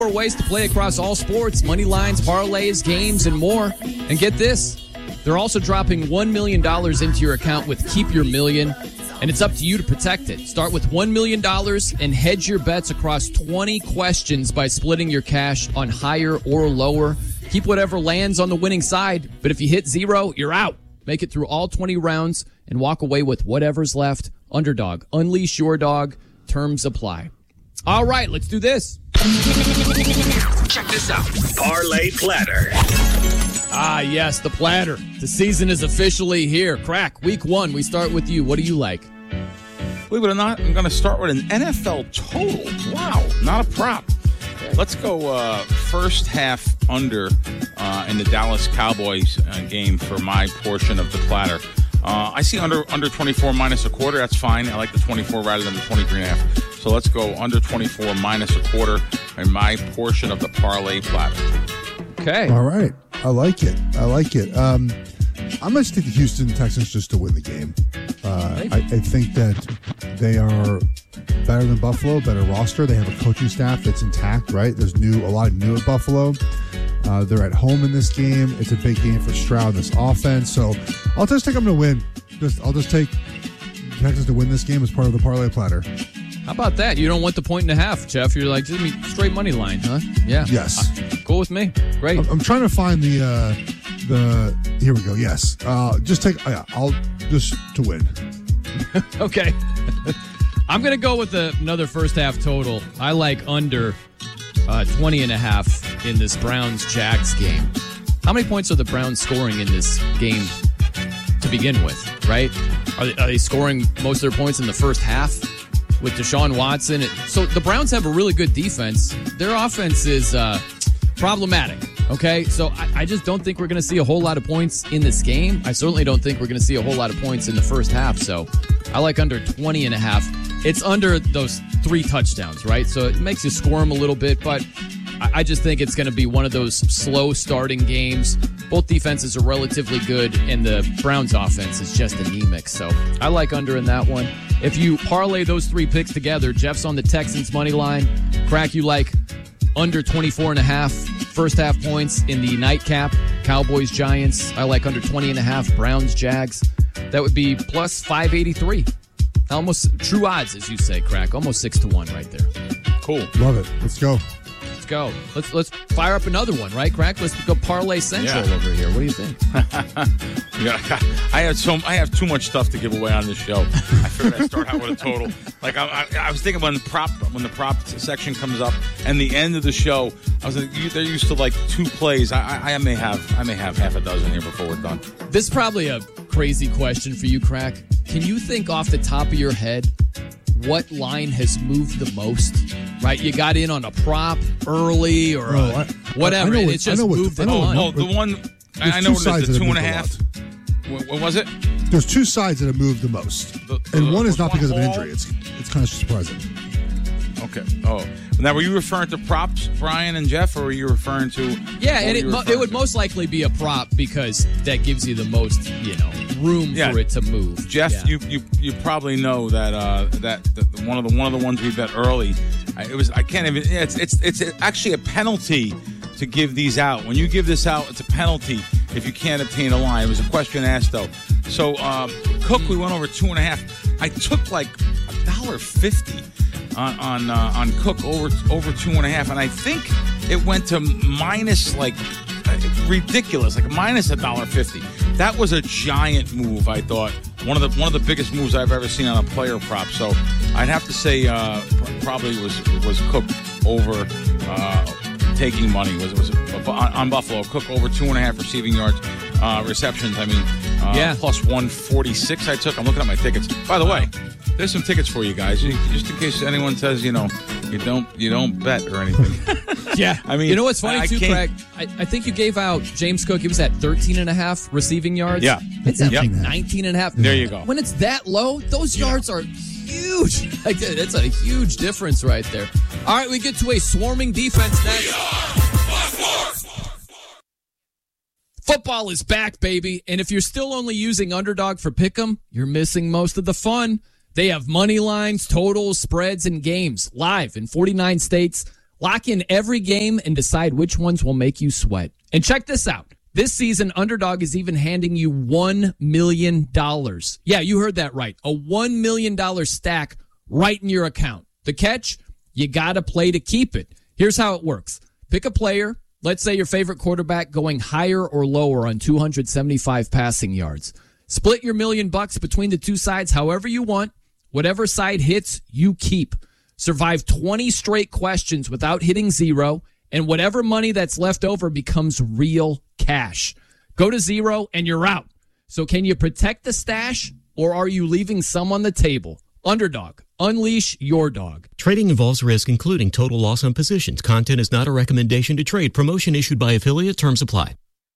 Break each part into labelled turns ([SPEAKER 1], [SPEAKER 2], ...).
[SPEAKER 1] More ways to play across all sports, money lines, parlays, games, and more. And get this, they're also dropping $1 million into your account with Keep Your Million, and it's up to you to protect it. Start with $1 million and hedge your bets across 20 questions by splitting your cash on higher or lower. Keep whatever lands on the winning side, but if you hit zero, you're out. Make it through all 20 rounds and walk away with whatever's left. Underdog. Unleash your dog. Terms apply. All right, let's do this.
[SPEAKER 2] Check this out. Parlay Platter.
[SPEAKER 1] Ah, yes, the platter. The season is officially here. Crack, week one. We start with you. What do you like?
[SPEAKER 3] Believe it or not, I'm going to start with an NFL total. Wow, not a prop. Let's go first half under in the Dallas Cowboys game for my portion of the platter. I see under 24 minus a quarter. That's fine. I like the 24 rather than the 23.5. So let's go under 24 minus a quarter in my portion of the parlay platter.
[SPEAKER 1] Okay.
[SPEAKER 4] All right. I like it. I'm going to stick the Houston Texans just to win the game. I think that they are better than Buffalo, better roster. They have a coaching staff that's intact, right? There's a lot of new at Buffalo. They're at home in this game. It's a big game for Stroud in this offense. So I'll just think I'm going to win. I'll just take Texans to win this game as part of the parlay platter.
[SPEAKER 1] How about that? You don't want the 1.5, Jeff. You're like, just straight money line, huh? Yeah.
[SPEAKER 4] Yes.
[SPEAKER 1] Cool with me. Great.
[SPEAKER 4] I'm trying to find the here we go. Yes. I'll just to win.
[SPEAKER 1] Okay. I'm going to go with another first half total. I like under 20.5 in this Browns-Jags game. How many points are the Browns scoring in this game to begin with, right? Are they scoring most of their points in the first half with Deshaun Watson? So the Browns have a really good defense. Their offense is problematic, okay? So I just don't think we're going to see a whole lot of points in this game. I certainly don't think we're going to see a whole lot of points in the first half. So I like under 20.5. It's under those 3 touchdowns, right? So it makes you squirm a little bit, but I just think it's going to be one of those slow starting games. Both defenses are relatively good, and the Browns offense is just anemic. So I like under in that one. If you parlay those 3 picks together, Jeff's on the Texans money line. Crack, you like under 24.5 first half points in the nightcap. Cowboys, Giants. I like under 20.5 Browns, Jags. That would be plus 583. Almost true odds, as you say, Crack. Almost 6-1 right there.
[SPEAKER 3] Cool.
[SPEAKER 4] Love it. Let's go.
[SPEAKER 1] Go. Let's fire up another one, right, Crack? Let's go parlay central over here. What do you think?
[SPEAKER 3] I have too much stuff to give away on this show. I figured I'd start out with a total. Like I was thinking when the prop section comes up and the end of the show, I was like, they're used to like 2 plays. I may have half a dozen here before we're done.
[SPEAKER 1] This is probably a crazy question for you, Crack. Can you think off the top of your head what line has moved the most? Right, you got in on a prop early or whatever, and it's just moved the line.
[SPEAKER 3] Oh, the one I know what it is, the 2.5. What was it?
[SPEAKER 4] There's 2 sides that have moved the most, and one is not because of an injury. It's kind of surprising.
[SPEAKER 3] Okay. Oh, now were you referring to props, Brian and Jeff, or were you referring to?
[SPEAKER 1] Yeah, and it would most likely be a prop because that gives you the most, room for it to move.
[SPEAKER 3] Jeff, you probably know that one of the ones we bet early. I can't even. It's actually a penalty to give these out. When you give this out, it's a penalty if you can't obtain a line. It was a question asked though. So Cook, we went over 2.5. I took like $1.50 on Cook over 2.5, and I think it went to minus like ridiculous, like minus $1.50. That was a giant move. I thought one of the biggest moves I've ever seen on a player prop. So I'd have to say probably was Cook over taking money was on Buffalo. Cook over 2.5 receiving yards, receptions. I mean, plus 146. I took. I'm looking at my tickets. By the way, there's some tickets for you guys, just in case anyone says you don't bet or anything.
[SPEAKER 1] Yeah,
[SPEAKER 3] I mean,
[SPEAKER 1] you know what's funny too, Craig? I think you gave out James Cook. He was at 13.5 receiving yards.
[SPEAKER 3] Yeah,
[SPEAKER 1] it's at 19.5.
[SPEAKER 3] There you go.
[SPEAKER 1] When it's that low, those yards are huge. Like it's a huge difference right there. All right, we get to a swarming defense next. Football is back, baby. And if you're still only using Underdog for Pick'em, you're missing most of the fun. They have money lines, totals, spreads, and games live in 49 states, Lock in every game and decide which ones will make you sweat. And check this out. This season, Underdog is even handing you $1 million. Yeah, you heard that right. A $1 million stack right in your account. The catch? You got to play to keep it. Here's how it works. Pick a player. Let's say your favorite quarterback going higher or lower on 275 passing yards. Split your $1 million between the two sides however you want. Whatever side hits, you keep. Survive 20 straight questions without hitting zero, and whatever money that's left over becomes real cash. Go to zero and you're out. So can you protect the stash, or are you leaving some on the table? Underdog. Unleash your dog.
[SPEAKER 5] Trading involves risk, including total loss on positions. Content is not a recommendation to trade. Promotion issued by affiliate. Terms apply.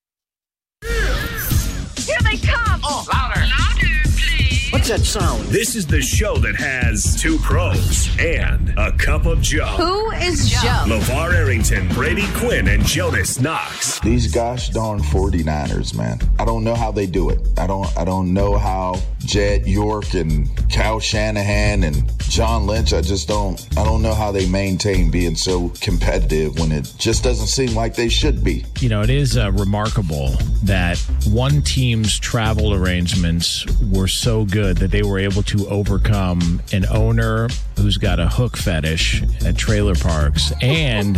[SPEAKER 6] Here they come!
[SPEAKER 2] Oh, louder!
[SPEAKER 6] Louder, please!
[SPEAKER 2] What's that sound? This is the show that has two pros and a cup of Joe.
[SPEAKER 6] Who is Joe?
[SPEAKER 2] LeVar Arrington, Brady Quinn, and Jonas Knox.
[SPEAKER 7] These gosh darn 49ers, man. I don't know how they do it. I don't know how Jed York and Kyle Shanahan and John Lynch, I don't know how they maintain being so competitive when it just doesn't seem like they should be.
[SPEAKER 8] You know, it is remarkable that one team's travel arrangements were so good that they were able to overcome an owner who's got a hook fetish at trailer parks and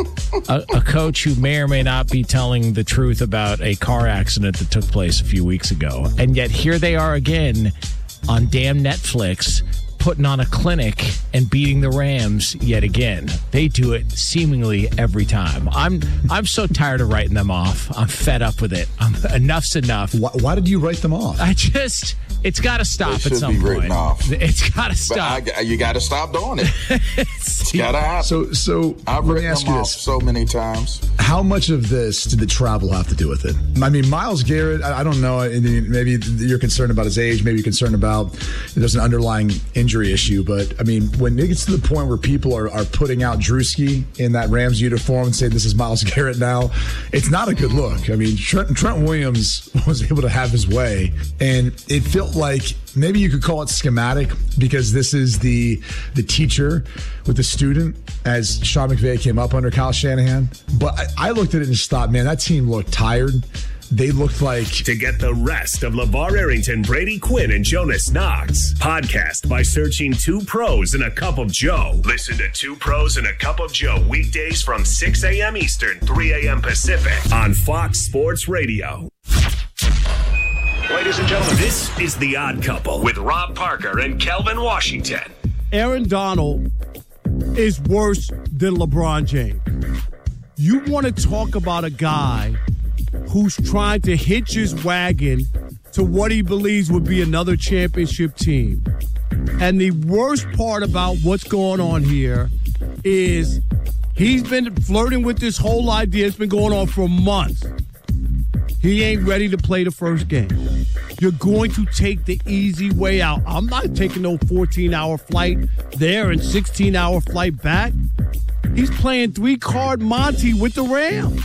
[SPEAKER 8] a coach who may or may not be telling the truth about a car accident that took place a few weeks ago. And yet here they are again on damn Netflix, putting on a clinic and beating the Rams yet again. They do it seemingly every time. I'm so tired of writing them off. I'm fed up with it. Enough's enough.
[SPEAKER 9] Why did you write them off?
[SPEAKER 8] It's got to stop at some
[SPEAKER 7] be
[SPEAKER 8] point.
[SPEAKER 7] written off.
[SPEAKER 8] It's got to stop.
[SPEAKER 7] You got to stop doing it. It's got to happen.
[SPEAKER 9] So
[SPEAKER 7] I've
[SPEAKER 9] let me
[SPEAKER 7] written
[SPEAKER 9] ask
[SPEAKER 7] them
[SPEAKER 9] you
[SPEAKER 7] off
[SPEAKER 9] this.
[SPEAKER 7] so many times.
[SPEAKER 9] How much of this did the travel have to do with it? I mean, Myles Garrett, I don't know. Maybe you're concerned about his age. Maybe you're concerned about there's an underlying injury issue. But, I mean, when it gets to the point where people are putting out Drewski in that Rams uniform and saying this is Myles Garrett now, it's not a good look. I mean, Trent Williams was able to have his way. And it felt like maybe you could call it schematic because this is the teacher with the student as Sean McVay came up under Kyle Shanahan. But I looked at it and just thought, man, that team looked tired. They looked like...
[SPEAKER 2] To get the rest of LeVar Arrington, Brady Quinn, and Jonas Knox, podcast by searching Two Pros and a Cup of Joe. Listen to Two Pros and a Cup of Joe weekdays from 6 a.m. Eastern, 3 a.m. Pacific on Fox Sports Radio. Ladies and gentlemen, this is The Odd Couple with Rob Parker and Kelvin Washington.
[SPEAKER 10] Aaron Donald is worse than LeBron James. You want to talk about a guy who's trying to hitch his wagon to what he believes would be another championship team. And the worst part about what's going on here is he's been flirting with this whole idea. It's been going on for months. He ain't ready to play the first game. You're going to take the easy way out. I'm not taking no 14-hour flight there and 16-hour flight back. He's playing 3-card Monty with the Rams.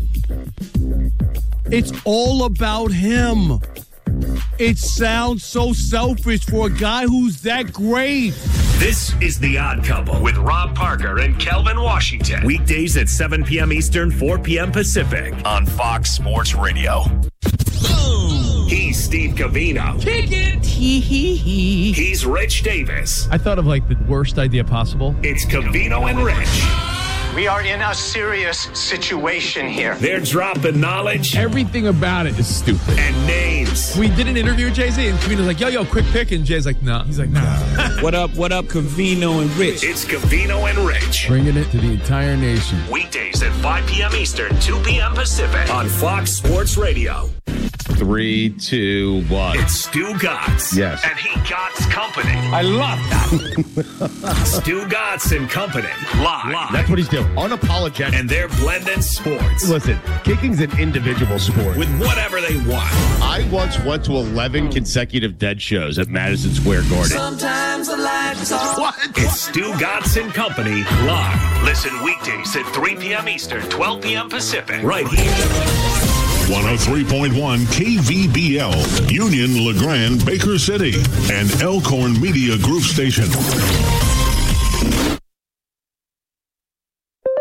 [SPEAKER 10] It's all about him. It sounds so selfish for a guy who's that great.
[SPEAKER 2] This is The Odd Couple with Rob Parker and Kelvin Washington. Weekdays at 7 p.m. Eastern, 4 p.m. Pacific on Fox Sports Radio. He's Steve Covino.
[SPEAKER 8] Kick it.
[SPEAKER 2] He's Rich Davis.
[SPEAKER 8] I thought of like the worst idea possible.
[SPEAKER 2] It's Covino and Rich.
[SPEAKER 11] We are in a serious situation here.
[SPEAKER 2] They're dropping knowledge
[SPEAKER 8] Everything about it is stupid.
[SPEAKER 2] and names.
[SPEAKER 8] We did an interview with Jay-Z, and Covino's like, yo, quick pick. And Jay's like, nah. He's like, nah.
[SPEAKER 12] What up, Covino and Rich?
[SPEAKER 2] It's Covino and Rich.
[SPEAKER 8] Bringing it to the entire nation.
[SPEAKER 2] Weekdays at 5 p.m. Eastern, 2 p.m. Pacific on Fox Sports Radio.
[SPEAKER 3] 3, 2, 1.
[SPEAKER 2] It's Stu Gatz.
[SPEAKER 3] Yes.
[SPEAKER 2] And he Gatz Company.
[SPEAKER 12] I love that.
[SPEAKER 2] Stu Gatz and Company. Live.
[SPEAKER 13] That's what he's doing. Unapologetic.
[SPEAKER 2] And they're blending sports.
[SPEAKER 13] Listen, kicking's an individual sport.
[SPEAKER 2] With whatever they want.
[SPEAKER 13] I once went to 11 consecutive Dead shows at Madison Square Garden.
[SPEAKER 2] Sometimes the lights off. What? It's Stu Gatz and Company live. Listen weekdays at 3 p.m. Eastern, 12 p.m. Pacific. Right here.
[SPEAKER 14] 103.1 KVBL, Union, LeGrand, Baker City, and Elkhorn Media Group Station.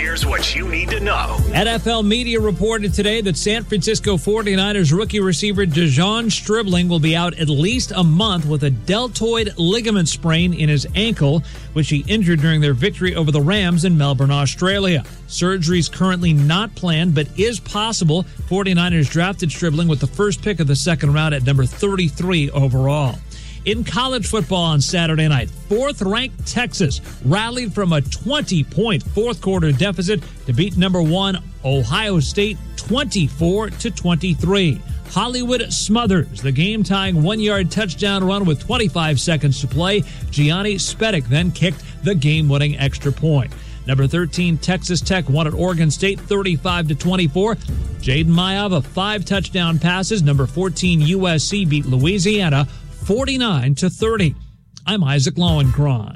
[SPEAKER 2] Here's what you need to know.
[SPEAKER 15] NFL media reported today that San Francisco 49ers rookie receiver Dejon Stribling will be out at least a month with a deltoid ligament sprain in his ankle, which he injured during their victory over the Rams in Melbourne, Australia. Surgery is currently not planned, but is possible. 49ers drafted Stribling with the first pick of the second round at number 33 overall. In college football on Saturday night, fourth-ranked Texas rallied from a 20-point fourth-quarter deficit to beat number 1 Ohio State 24-23. Hollywood smothers the game-tying one-yard touchdown run with 25 seconds to play. Gianni Spedic then kicked the game-winning extra point. Number 13, Texas Tech won at Oregon State 35-24. Jaden Mayava, 5 touchdown passes. Number 14, USC beat Louisiana 49-30. I'm Isaac Lowenkron.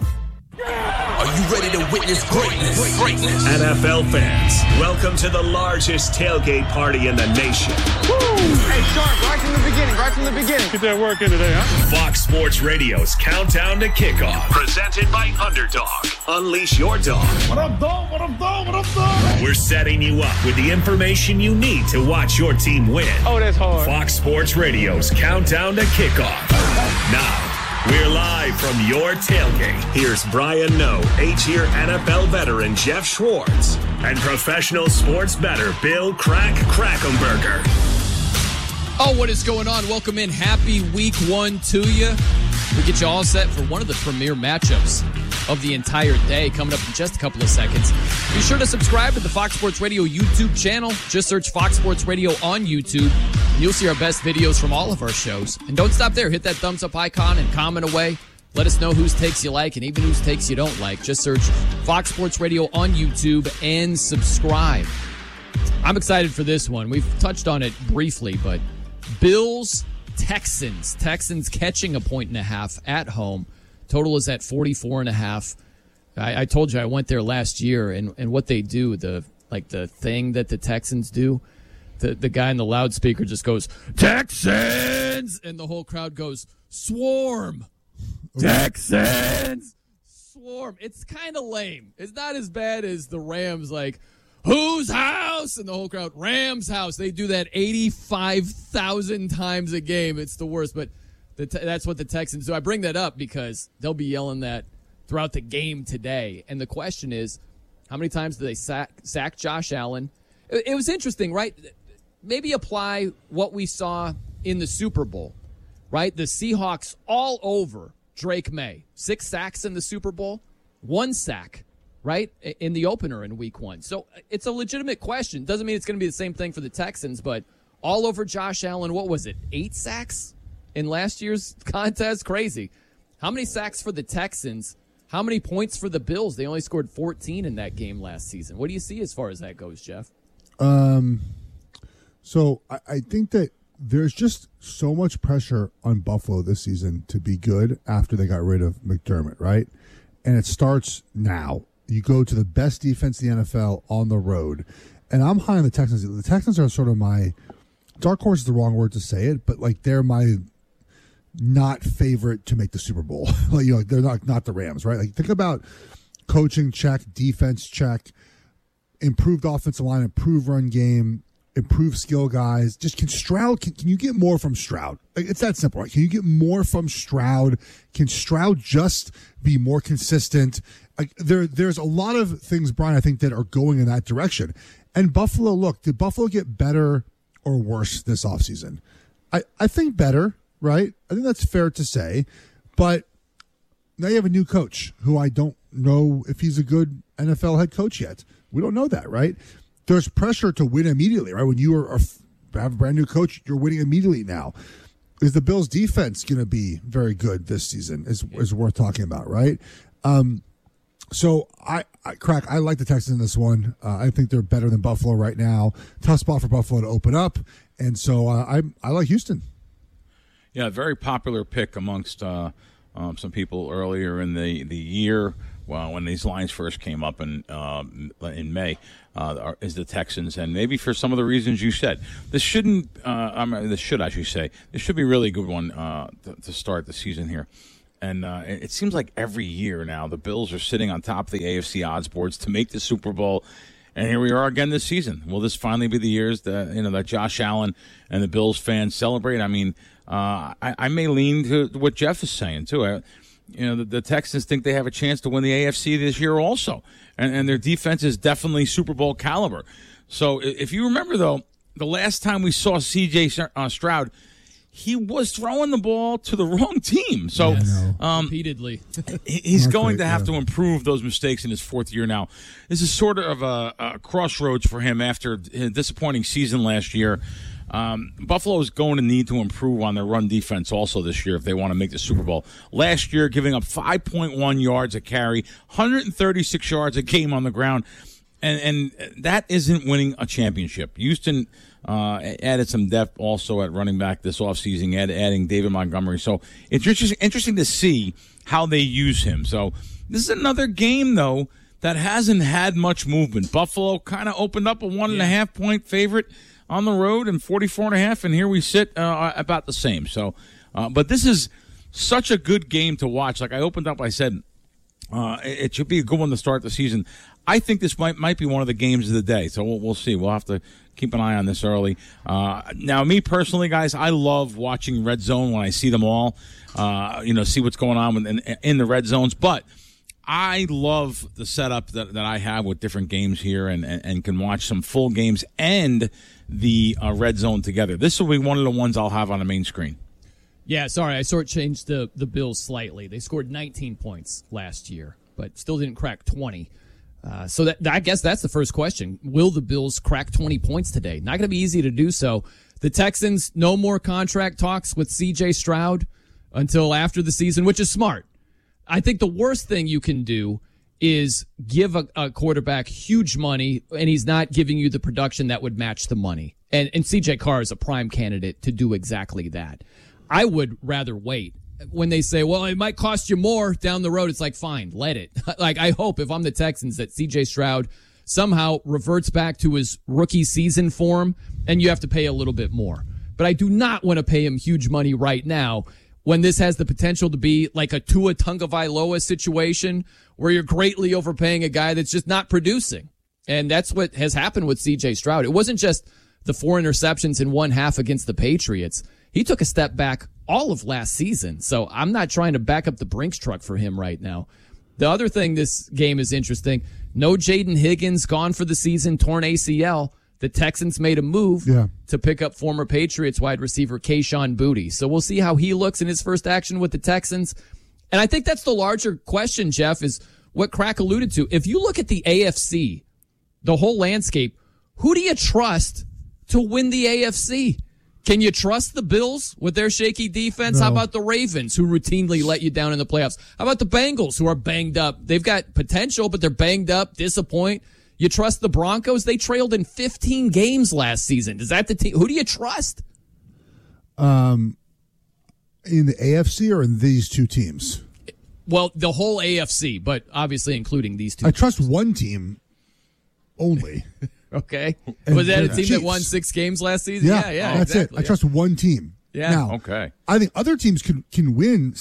[SPEAKER 16] Are you ready to witness greatness?
[SPEAKER 2] NFL fans, welcome to the largest tailgate party in the nation.
[SPEAKER 17] Woo! Hey, Sharp, right from the beginning.
[SPEAKER 18] Get that work in today, huh?
[SPEAKER 2] Fox Sports Radio's Countdown to Kickoff, presented by Underdog. Unleash your dog.
[SPEAKER 18] What up, dog? What up, dog? What up, dog?
[SPEAKER 2] We're setting you up with the information you need to watch your team win.
[SPEAKER 17] Oh, that's hard.
[SPEAKER 2] Fox Sports Radio's Countdown to Kickoff. Now, we're live from your tailgate. Here's Brian Noe, 8-year NFL veteran Jeff Schwartz, and professional sports bettor Bill Krackomberger.
[SPEAKER 1] Oh, what is going on? Welcome in. Happy week 1 to you. We get you all set for one of the premier matchups of the entire day coming up in just a couple of seconds. Be sure to subscribe to the Fox Sports Radio YouTube channel. Just search Fox Sports Radio on YouTube. And you'll see our best videos from all of our shows. And don't stop there. Hit that thumbs up icon and comment away. Let us know whose takes you like and even whose takes you don't like. Just search Fox Sports Radio on YouTube and subscribe. I'm excited for this one. We've touched on it briefly, but Bills, Texans. Texans catching 1.5 at home. Total is at 44.5. I told you I went there last year, and what they do, the thing that the Texans do, the guy in the loudspeaker just goes, Texans! And the whole crowd goes, Swarm! Texans! Swarm. It's kind of lame. It's not as bad as the Rams, like, whose house? And the whole crowd, Rams house. They do that 85,000 times a game. It's the worst, but that's what the Texans do. I bring that up because they'll be yelling that throughout the game today. And the question is, how many times do they sack Josh Allen? It was interesting, right? Maybe apply what we saw in the Super Bowl, right? The Seahawks all over Drake May. 6 sacks in the Super Bowl, 1 sack, right, in the opener in week 1. So it's a legitimate question. Doesn't mean it's going to be the same thing for the Texans, but all over Josh Allen, what was it, 8 sacks in last year's contest? Crazy. How many sacks for the Texans? How many points for the Bills? They only scored 14 in that game last season. What do you see as far as that goes, Jeff?
[SPEAKER 4] So I think that there's just so much pressure on Buffalo this season to be good after they got rid of McDermott, right? And it starts now. You go to the best defense in the NFL on the road. And I'm high on the Texans. The Texans are sort of my dark horse is the wrong word to say it, but like they're my not favorite to make the Super Bowl. Like, you know, they're not the Rams, right? Like, think about coaching check, defense check, improved offensive line, improved run game, improved skill guys. Just can you get more from Stroud? Like, it's that simple, right? Can you get more from Stroud? Can Stroud just be more consistent? Like, there's a lot of things, Brian, I think that are going in that direction. And Buffalo, look, did Buffalo get better or worse this offseason? I think better, right? I think that's fair to say. But now you have a new coach who I don't know if he's a good NFL head coach yet. We don't know that, right? There's pressure to win immediately, right? When you have a brand new coach, you're winning immediately now. Is the Bills' defense going to be very good this season? Is worth talking about, right? So I like the Texans in this one. I think they're better than Buffalo right now. Tough spot for Buffalo to open up, and so I like Houston.
[SPEAKER 3] Yeah, very popular pick amongst some people earlier in the year. Well, when these lines first came up in May, is the Texans, and maybe for some of the reasons you said. This should be a really good one to start the season here. And it seems like every year now the Bills are sitting on top of the AFC odds boards to make the Super Bowl. And here we are again this season. Will this finally be the years that Josh Allen and the Bills fans celebrate? I mean, I may lean to what Jeff is saying too. The Texans think they have a chance to win the AFC this year also, and their defense is definitely Super Bowl caliber. So if you remember though, the last time we saw C.J. Stroud, he was throwing the ball to the wrong team. So
[SPEAKER 1] repeatedly,
[SPEAKER 3] he's going to have to improve those mistakes in his fourth year now. This is sort of a crossroads for him after a disappointing season last year. Buffalo is going to need to improve on their run defense also this year if they want to make the Super Bowl. Last year, giving up 5.1 yards a carry, 136 yards a game on the ground, and that isn't winning a championship. Houston added some depth also at running back this offseason, adding David Montgomery. So it's interesting to see how they use him. So this is another game, though, that hasn't had much movement. Buffalo kind of opened up a 1.5 point favorite on the road and 44.5, and here we sit about the same. So, but this is such a good game to watch. Like I opened up, I said it should be a good one to start the season. I think this might be one of the games of the day. So we'll see. We'll have to keep an eye on this early. Now, me personally, guys, I love watching Red Zone when I see them all. See what's going on in the red zones, but I love the setup that I have with different games here and can watch some full games and the red zone together. This will be one of the ones I'll have on the main screen.
[SPEAKER 1] Yeah, sorry, I shortchanged the Bills slightly. They scored 19 points last year, but still didn't crack 20. So I guess that's the first question. Will the Bills crack 20 points today? Not going to be easy to do so. The Texans, no more contract talks with C.J. Stroud until after the season, which is smart. I think the worst thing you can do is give a quarterback huge money and he's not giving you the production that would match the money. And C.J. Carr is a prime candidate to do exactly that. I would rather wait. When they say, well, it might cost you more down the road, it's like, fine, let it. Like, I hope if I'm the Texans that C.J. Stroud somehow reverts back to his rookie season form and you have to pay a little bit more. But I do not want to pay him huge money right now when this has the potential to be like a Tua Tagovailoa situation where you're greatly overpaying a guy that's just not producing. And that's what has happened with C.J. Stroud. It wasn't just the 4 interceptions in one half against the Patriots. He took a step back all of last season. So I'm not trying to back up the Brinks truck for him right now. The other thing this game is interesting. No Jaden Higgins, gone for the season, torn ACL. The Texans made a move to pick up former Patriots wide receiver Kayshon Boutte. So we'll see how he looks in his first action with the Texans. And I think that's the larger question, Jeff, is what Crack alluded to. If you look at the AFC, the whole landscape, who do you trust to win the AFC? Can you trust the Bills with their shaky defense? No. How about the Ravens, who routinely let you down in the playoffs? How about the Bengals, who are banged up? They've got potential, but they're banged up, disappoint. You trust the Broncos? They trailed in 15 games last season. Is that the team? Who do you trust?
[SPEAKER 4] In the AFC or in these two teams?
[SPEAKER 1] Well, the whole AFC, but obviously including these two.
[SPEAKER 4] I trust one team only.
[SPEAKER 1] Okay. Was that a team that won 6 games last season? Yeah,
[SPEAKER 4] that's
[SPEAKER 1] exactly.
[SPEAKER 4] it. I trust one team.
[SPEAKER 1] Yeah.
[SPEAKER 4] Now,
[SPEAKER 3] okay.
[SPEAKER 4] I think other teams can win.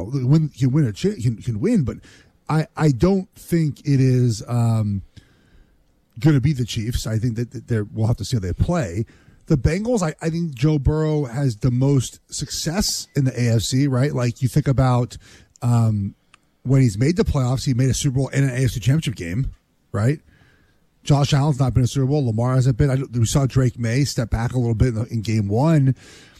[SPEAKER 4] Can win, but I don't think it is going to be the Chiefs. I think that we'll have to see how they play. The Bengals, I think Joe Burrow has the most success in the AFC, right? Like you think about when he's made the playoffs, he made a Super Bowl and an AFC Championship game, right? Josh Allen's not been a Super Bowl. Lamar hasn't been. We saw Drake May step back a little bit in game 1.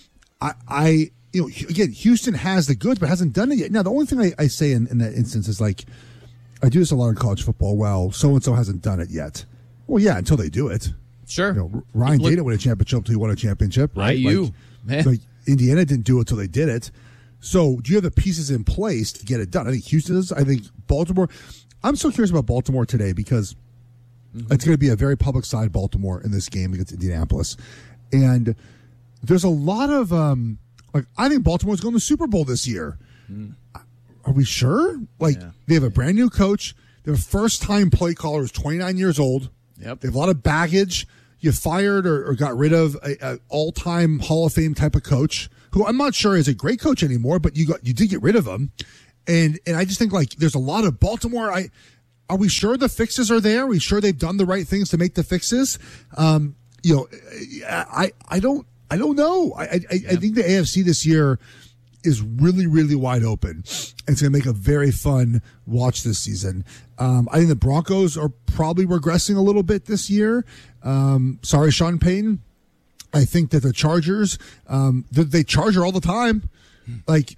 [SPEAKER 4] Again, Houston has the goods, but hasn't done it yet. Now, the only thing I say in that instance is like, I do this a lot in college football. Well, so-and-so hasn't done it yet. Well, yeah, until they do it.
[SPEAKER 1] Sure.
[SPEAKER 4] Ryan didn't win a championship until he won a championship, right?
[SPEAKER 1] IU.
[SPEAKER 4] Like Indiana didn't do it until they did it. So do you have the pieces in place to get it done? I think Houston does. I think Baltimore. I'm so curious about Baltimore today because it's going to be a very public side Baltimore in this game against Indianapolis. And there's a lot of, I think Baltimore's going to the Super Bowl this year. Are we sure? They have a brand new coach. Their first time play caller is 29 years old.
[SPEAKER 1] Yep.
[SPEAKER 4] They have a lot of baggage. You fired or got rid of an all-time Hall of Fame type of coach who I'm not sure is a great coach anymore, but you did get rid of him. And I just think like there's a lot of Baltimore. Are we sure the fixes are there? Are we sure they've done the right things to make the fixes? I don't know. I think the AFC this year is really, really wide open. And it's going to make a very fun watch this season. I think the Broncos are probably regressing a little bit this year. Sorry, Sean Payton. I think that the Chargers, they charger all the time. Like,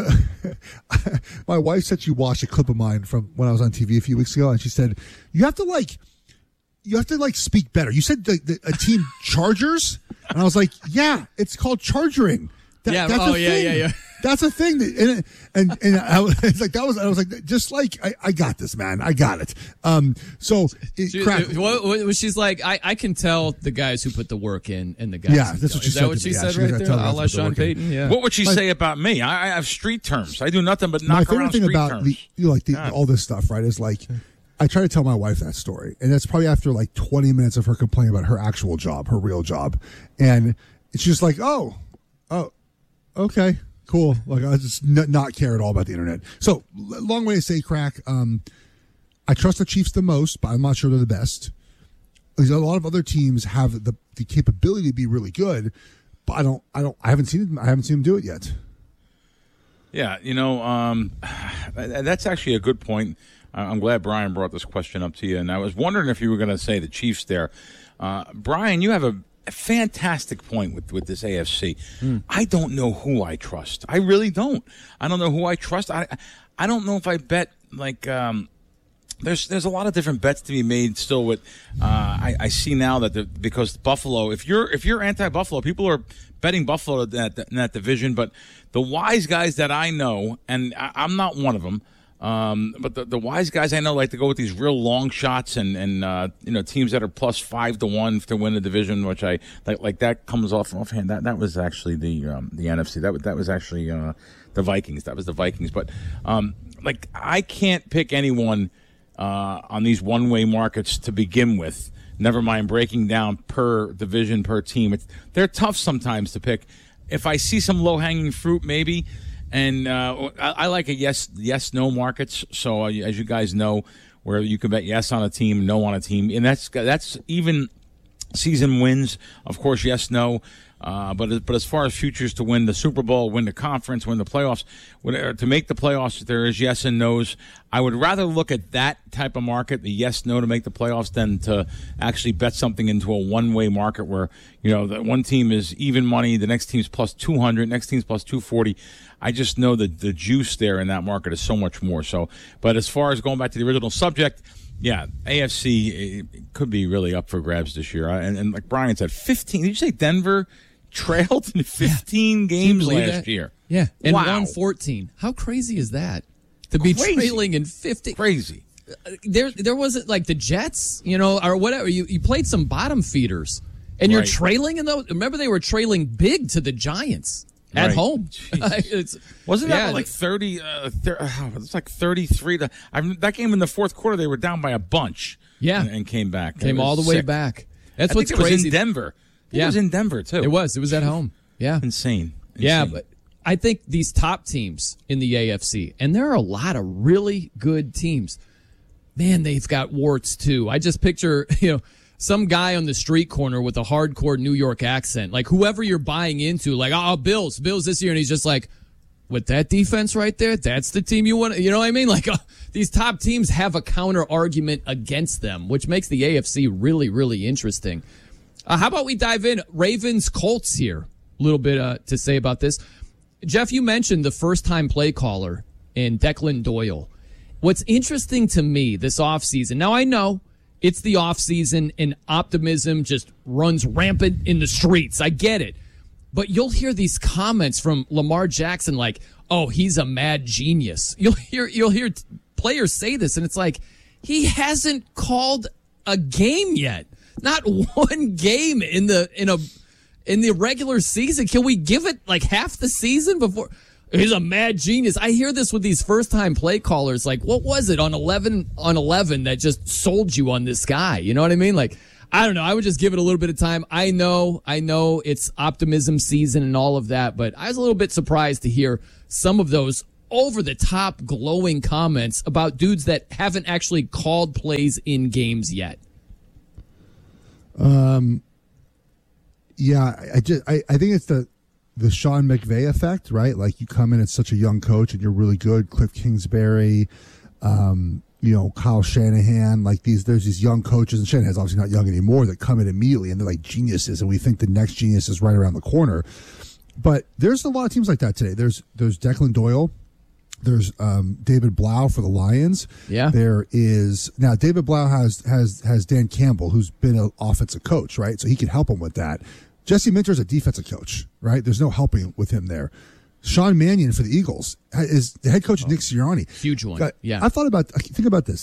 [SPEAKER 4] my wife said she watched a clip of mine from when I was on TV a few weeks ago, and she said, you have to speak better. You said a team Chargers, and I was like, yeah, it's called chargering. That's a thing. Yeah. That's a thing. And I was like, I was like, just like, I got this, man. I got it.
[SPEAKER 1] She's like, I can tell the guys who put the work in and the guys.
[SPEAKER 4] Yeah, that's what she said.
[SPEAKER 1] Is that what she said right there? I'll let Sean Payton. Yeah.
[SPEAKER 3] What would she say about me? I have street terms. I do nothing but knock around street terms. My
[SPEAKER 4] favorite thing about all this stuff, right, is like, I try to tell my wife that story, and that's probably after like 20 minutes of her complaining about her actual job, her real job, and she's like, oh, okay. Cool. Like I just not care at all about the internet. So long way to say, Crack. I trust the Chiefs the most, but I'm not sure they're the best. A lot of other teams have the capability to be really good, but I haven't seen them do it yet.
[SPEAKER 3] Yeah, that's actually a good point. I'm glad Brian brought this question up to you, and I was wondering if you were going to say the Chiefs there. Brian, you have a fantastic point with this AFC. I don't know who I trust. I really don't. I don't know who I trust. I don't know if I bet like there's a lot of different bets to be made still with I see now that because Buffalo, if you're anti-Buffalo, people are betting Buffalo in that division, but the wise guys that I know, and I'm not one of them, but the wise guys I know like to go with these real long shots and teams that are plus 5-1 to win the division, which I like that comes offhand. That was actually the NFC. That was actually the Vikings. That was the Vikings. But like I can't pick anyone on these one-way markets to begin with. Never mind breaking down per division, per team. They're tough sometimes to pick. If I see some low-hanging fruit, maybe. And I like a yes/no markets. So as you guys know, where you can bet yes on a team, no on a team, and that's even season wins. Of course, yes/no. But as far as futures to win the Super Bowl, win the conference, win the playoffs, to make the playoffs, there is yes and no's. I would rather look at that type of market, the yes/no to make the playoffs, than to actually bet something into a one-way market where the one team is even money, the next team's plus 200, next team's plus 240. I just know that the juice there in that market is so much more. So, but as far as going back to the original subject, yeah, AFC could be really up for grabs this year. And like Brian said, 15. Did you say Denver trailed in 15 games last year?
[SPEAKER 1] Yeah, and won 14. How crazy is that? To be trailing in 50.
[SPEAKER 3] Crazy.
[SPEAKER 1] There wasn't like the Jets, or whatever. You played some bottom feeders, and you're trailing in those. Remember, they were trailing big to the Giants. At home.
[SPEAKER 3] Wasn't that like 30? It's like 33. That game in the fourth quarter, they were down by a bunch.
[SPEAKER 1] Yeah.
[SPEAKER 3] And came back.
[SPEAKER 1] Came all the way back. That's what's crazy.
[SPEAKER 3] It was in Denver. It was in Denver, too.
[SPEAKER 1] It was at home. Yeah.
[SPEAKER 3] Insane.
[SPEAKER 1] Yeah, but I think these top teams in the AFC, and there are a lot of really good teams, man, they've got warts, too. I just picture, some guy on the street corner with a hardcore New York accent, like whoever you're buying into, like, Bills this year. And he's just like, with that defense right there, that's the team you want. You know what I mean? Like these top teams have a counter argument against them, which makes the AFC really, really interesting. How about we dive in? Ravens Colts here. A little bit to say about this. Jeff, you mentioned the first-time play caller in Declan Doyle. What's interesting to me this offseason, now I know it's the offseason and optimism just runs rampant in the streets. I get it. But you'll hear these comments from Lamar Jackson like, oh, he's a mad genius. You'll hear players say this, and it's like, he hasn't called a game yet. Not one game in the regular season. Can we give it like half the season before? He's a mad genius. I hear this with these first-time play callers. Like, what was it on 11 that just sold you on this guy? You know what I mean? Like, I don't know. I would just give it a little bit of time. I know it's optimism season and all of that, but I was a little bit surprised to hear some of those over-the-top glowing comments about dudes that haven't actually called plays in games yet.
[SPEAKER 4] Yeah, I think it's the Sean McVay effect, right? Like, you come in as such a young coach and you're really good. Cliff Kingsbury, Kyle Shanahan, like there's these young coaches, and Shanahan's obviously not young anymore, that come in immediately and they're like geniuses, and we think the next genius is right around the corner. But there's a lot of teams like that today. There's Declan Doyle. There's David Blau for the Lions.
[SPEAKER 1] Yeah.
[SPEAKER 4] There is now David Blau has Dan Campbell, who's been an offensive coach, right? So he can help him with that. Jesse Minter's a defensive coach, right? There's no helping with him there. Sean Mannion for the Eagles is the head coach, Nick Sirianni.
[SPEAKER 1] Huge one. Yeah.
[SPEAKER 4] Think about this.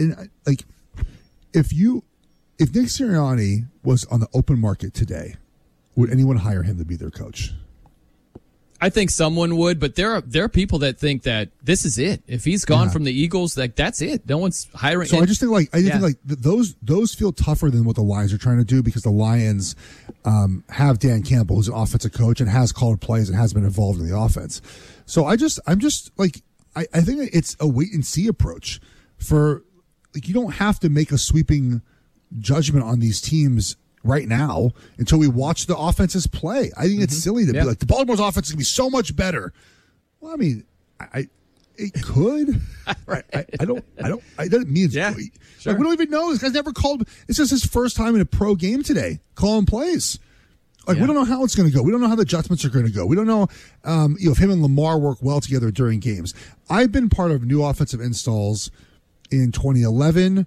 [SPEAKER 4] If Nick Sirianni was on the open market today, would anyone hire him to be their coach?
[SPEAKER 1] I think someone would, but there are people that think that this is it. If he's gone from the Eagles, that's it. No one's hiring.
[SPEAKER 4] So I just think those feel tougher than what the Lions are trying to do, because the Lions have Dan Campbell, who's an offensive coach and has called plays and has been involved in the offense. So I think it's a wait and see approach. For you don't have to make a sweeping judgment on these teams right now until we watch the offenses play. I think it's silly to be like, the Baltimore's offense is going to be so much better. Well, I mean, it could. Right. I don't mean it's
[SPEAKER 1] sure.
[SPEAKER 4] Like, we don't even know. This guy's never called. It's just his first time in a pro game today, calling plays. Like, we don't know how it's going to go. We don't know how the adjustments are going to go. We don't know if him and Lamar work well together during games. I've been part of new offensive installs in 2011,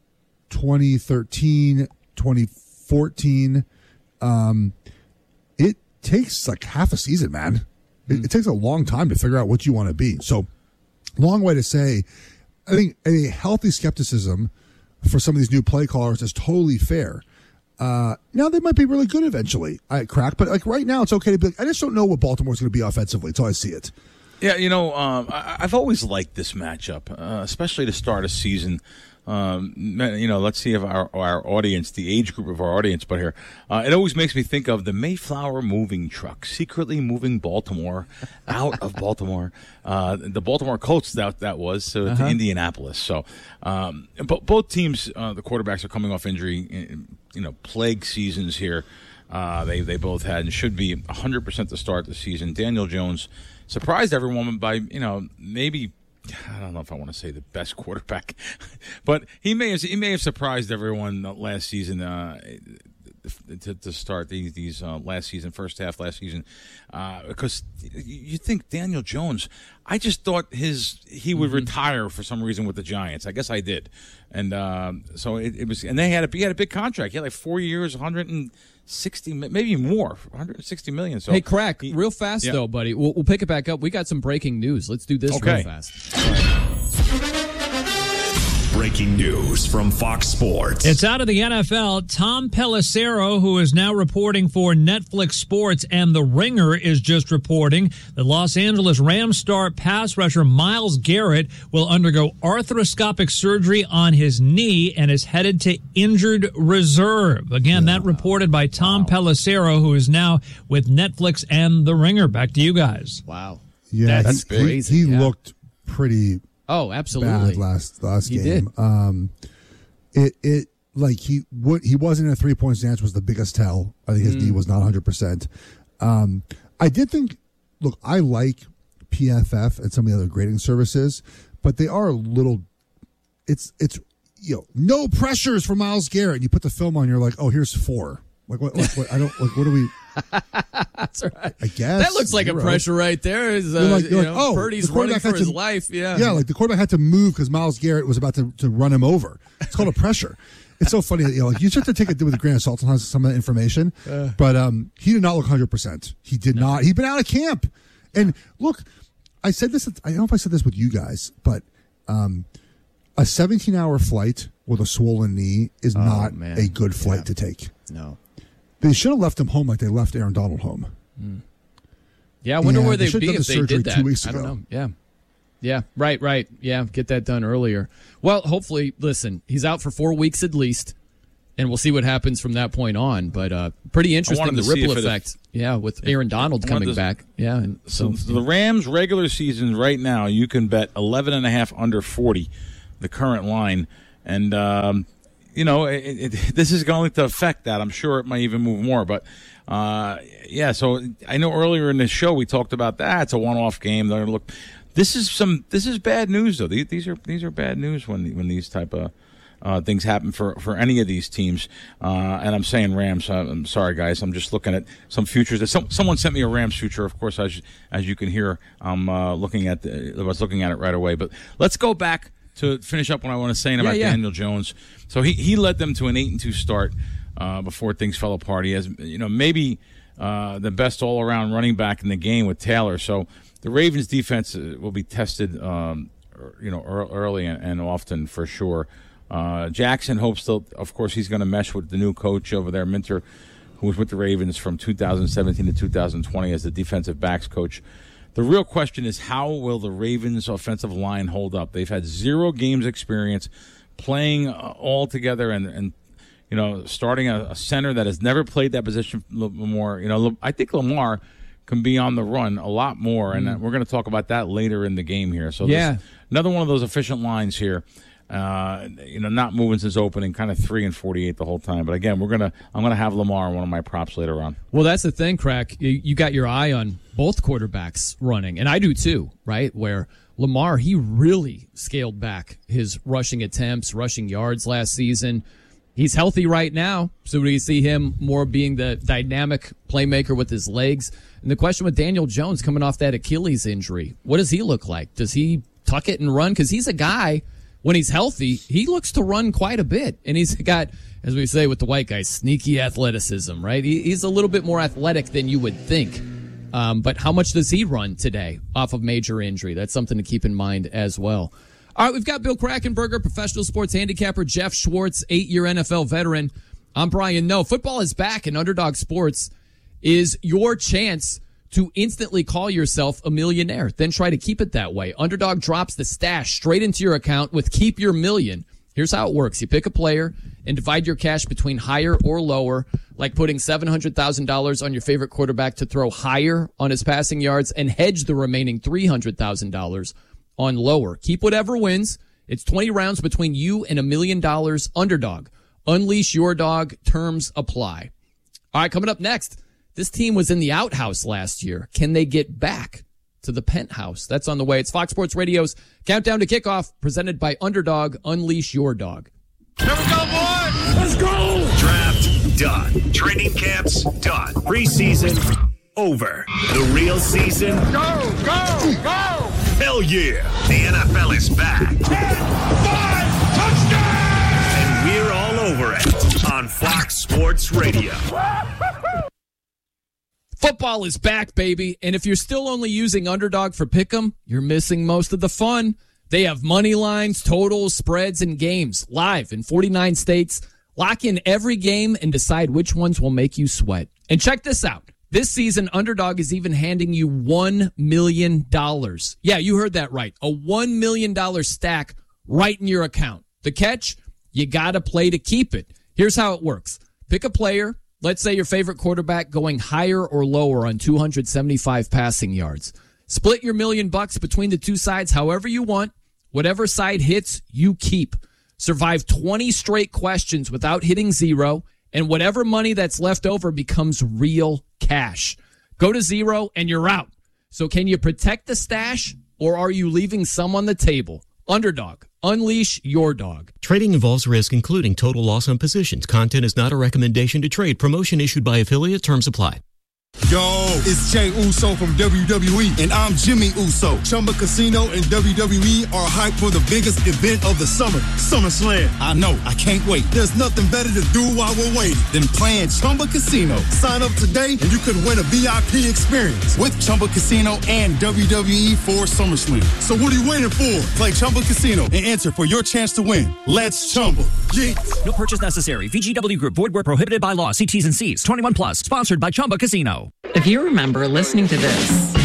[SPEAKER 4] 2013, 2014. It takes like half a season, man. It takes a long time to figure out what you want to be. So, long way to say, I think a healthy skepticism for some of these new play callers is totally fair. Now they might be really good eventually. But like right now, it's okay to be like, I just don't know what Baltimore's going to be offensively until I see it.
[SPEAKER 3] Yeah, I've always liked this matchup, especially to start a season. Let's see if our audience, the age group of our audience, but here, it always makes me think of the Mayflower moving truck, secretly moving Baltimore out of Baltimore. The Baltimore Colts, that was, to Indianapolis. So, but both teams, the quarterbacks are coming off injury, plague seasons here. They both had and should be 100% to start the season. Daniel Jones surprised everyone by, maybe, I don't know if I want to say the best quarterback, but he may have surprised everyone last season to start these last season, first half last season, because you think Daniel Jones, I just thought he would retire for some reason with the Giants. I guess I did, and so it was, and he had a big contract. He had like 4 years, 160, maybe more, 160 million. So
[SPEAKER 1] hey, Crack, real fast though, buddy. We'll pick it back up. We got some breaking news. Let's do this real fast.
[SPEAKER 2] Breaking news from Fox Sports.
[SPEAKER 15] It's out of the NFL. Tom Pelissero, who is now reporting for Netflix Sports and The Ringer, is just reporting that Los Angeles Rams star pass rusher Myles Garrett will undergo arthroscopic surgery on his knee and is headed to injured reserve. Again, that reported by Tom Pelissero, who is now with Netflix and The Ringer. Back to you guys.
[SPEAKER 1] Wow.
[SPEAKER 4] Yeah,
[SPEAKER 1] that's crazy.
[SPEAKER 4] He looked pretty...
[SPEAKER 1] Oh, absolutely.
[SPEAKER 4] Bad last
[SPEAKER 1] he
[SPEAKER 4] game.
[SPEAKER 1] Did.
[SPEAKER 4] He wasn't in a 3-point stance was the biggest tell. I think his knee was not 100%. I did think. Look, I like PFF and some of the other grading services, but they are a little. It's no pressures for Myles Garrett. You put the film on, you're like, oh, here's 4. Like what? I don't like. What do we?
[SPEAKER 1] That's right.
[SPEAKER 4] I guess
[SPEAKER 1] that looks like
[SPEAKER 4] 0.
[SPEAKER 1] a pressure right there. Is Purdy's running for his life. Yeah,
[SPEAKER 4] like the quarterback had to move because Myles Garrett was about to run him over. It's called a pressure. It's so funny. Like you just have to take it with a grain of salt sometimes some of that information. But he did not look 100%. He did not. He'd been out of camp. And look, I said this. I don't know if I said this with you guys, but a 17-hour flight with a swollen knee is not a good flight to take.
[SPEAKER 1] No.
[SPEAKER 4] They should have left him home like they left Aaron Donald home.
[SPEAKER 1] Yeah, I wonder where they'd be if they did that.
[SPEAKER 4] 2 weeks
[SPEAKER 1] ago.
[SPEAKER 4] ago.
[SPEAKER 1] I don't know. Yeah, right. Yeah, get that done earlier. Well, hopefully, listen, he's out for 4 weeks at least. And we'll see what happens from that point on. But pretty interesting, the ripple effect. With Aaron Donald coming back. Yeah. And
[SPEAKER 3] so the Rams regular season right now, you can bet 11.5 under 40, the current line. And, this is going to affect that. I'm sure it might even move more. But, so I know earlier in the show we talked about that. It's a one-off game. They're look. This is bad news, though. These are bad news when these type of things happen for any of these teams. And I'm saying Rams. I'm sorry, guys. I'm just looking at some futures. Someone sent me a Rams future. Of course, as you can hear, I'm looking at I was looking at it right away. But let's go back to finish up what I want to say about Daniel Jones. So he led them to an 8-2 start before things fell apart. He has maybe the best all-around running back in the game with Taylor. So the Ravens defense will be tested, early and often for sure. Jackson hopes of course, he's going to mesh with the new coach over there, Minter, who was with the Ravens from 2017 to 2020 as the defensive backs coach. The real question is, how will the Ravens offensive line hold up? They've had 0 games experience playing all together and starting a center that has never played that position more. I think Lamar can be on the run a lot more, and we're going to talk about that later in the game here. So another one of those efficient lines here. Not moving since opening, kind of 3 and 48 the whole time. But again, I'm gonna have Lamar on one of my props later on.
[SPEAKER 1] Well, that's the thing, Crack. You got your eye on both quarterbacks running, and I do too, right? Where Lamar, he really scaled back his rushing attempts, rushing yards last season. He's healthy right now, so we see him more being the dynamic playmaker with his legs. And the question with Daniel Jones coming off that Achilles injury, what does he look like? Does he tuck it and run? Because he's a guy, when he's healthy, he looks to run quite a bit. And he's got, as we say with the white guys, sneaky athleticism, right? He's a little bit more athletic than you would think. But how much does he run today off of major injury? That's something to keep in mind as well. All right, we've got Bill Krackomberger, professional sports handicapper, Jeff Schwartz, 8-year NFL veteran. I'm Brian Noe. Football is back, and Underdog Sports is your chance to instantly call yourself a millionaire. Then try to keep it that way. Underdog drops the stash straight into your account with Keep Your Million. Here's how it works. You pick a player and divide your cash between higher or lower, like putting $700,000 on your favorite quarterback to throw higher on his passing yards and hedge the remaining $300,000 on lower. Keep whatever wins. It's 20 rounds between you and $1 million. Underdog. Unleash your dog. Terms apply. All right, coming up next. This team was in the outhouse last year. Can they get back to the penthouse? That's on the way. It's Fox Sports Radio's Countdown to Kickoff, presented by Underdog. Unleash your dog.
[SPEAKER 2] Here we go, boys! Let's go! Draft done. Training camps done. Preseason over. The real season. Go, go, go! Hell yeah! The NFL is back. 10, 5, touchdown! And we're all over it on Fox Sports Radio.
[SPEAKER 1] Football is back, baby. And if you're still only using Underdog for Pick'em, you're missing most of the fun. They have money lines, totals, spreads, and games live in 49 states. Lock in every game and decide which ones will make you sweat. And check this out. This season, Underdog is even handing you $1 million. Yeah, you heard that right. A $1 million stack right in your account. The catch? You got to play to keep it. Here's how it works. Pick a player. Let's say your favorite quarterback going higher or lower on 275 passing yards. Split your $1 million between the two sides however you want. Whatever side hits, you keep. Survive 20 straight questions without hitting zero, and whatever money that's left over becomes real cash. Go to zero and you're out. So can you protect the stash, or are you leaving some on the table? Underdog. Unleash your dog.
[SPEAKER 5] Trading involves risk, including total loss on positions. Content is not a recommendation to trade. Promotion issued by affiliate. Terms apply.
[SPEAKER 19] Yo, it's Jey Uso from WWE, and I'm Jimmy Uso. Chumba Casino and WWE are hyped for the biggest event of the summer, SummerSlam. I know, I can't wait. There's nothing better to do while we're waiting than playing Chumba Casino. Sign up today, and you could win a VIP experience with Chumba Casino and WWE for SummerSlam. So what are you waiting for? Play Chumba Casino and enter for your chance to win. Let's Chumba. Yeah.
[SPEAKER 20] No purchase necessary. VGW Group. Void where prohibited by law. See T's and C's. 21 plus. Sponsored by Chumba Casino.
[SPEAKER 21] If you remember listening to this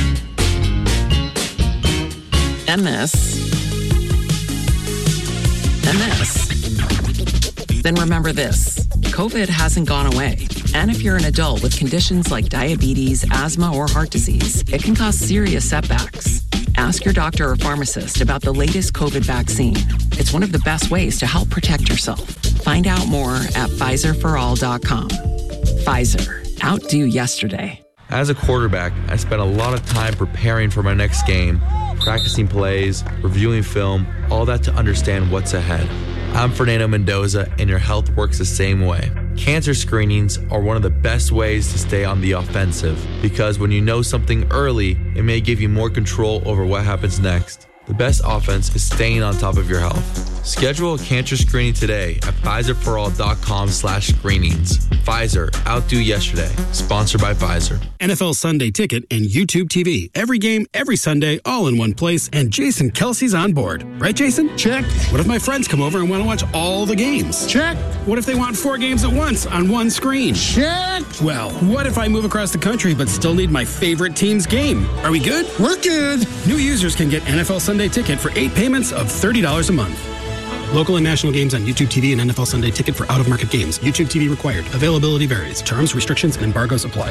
[SPEAKER 21] and this and this, then remember this. COVID hasn't gone away. And if you're an adult with conditions like diabetes, asthma, or heart disease, it can cause serious setbacks. Ask your doctor or pharmacist about the latest COVID vaccine. It's one of the best ways to help protect yourself. Find out more at PfizerForAll.com. Pfizer. Outdo yesterday.
[SPEAKER 6] As a quarterback, I spent a lot of time preparing for my next game, practicing plays, reviewing film, all that to understand what's ahead. I'm Fernando Mendoza, and your health works the same way. Cancer screenings are one of the best ways to stay on the offensive, because when you know something early, it may give you more control over what happens next. The best offense is staying on top of your health. Schedule a cancer screening today at PfizerForAll.com/screenings. Pfizer, outdo yesterday. Sponsored by Pfizer.
[SPEAKER 22] NFL Sunday Ticket and YouTube TV. Every game, every Sunday, all in one place, and Jason Kelsey's on board. Right, Jason? Check. What if my friends come over and want to watch all the games? Check. What if they want 4 games at once on one screen? Check. Well, what if I move across the country but still need my favorite team's game? Are we good? We're good. New users can get NFL Sunday Ticket for 8 payments of $30 a month. Local and national games on YouTube TV and NFL Sunday Ticket for out-of-market games. YouTube TV required. Availability varies. Terms, restrictions, and embargoes apply.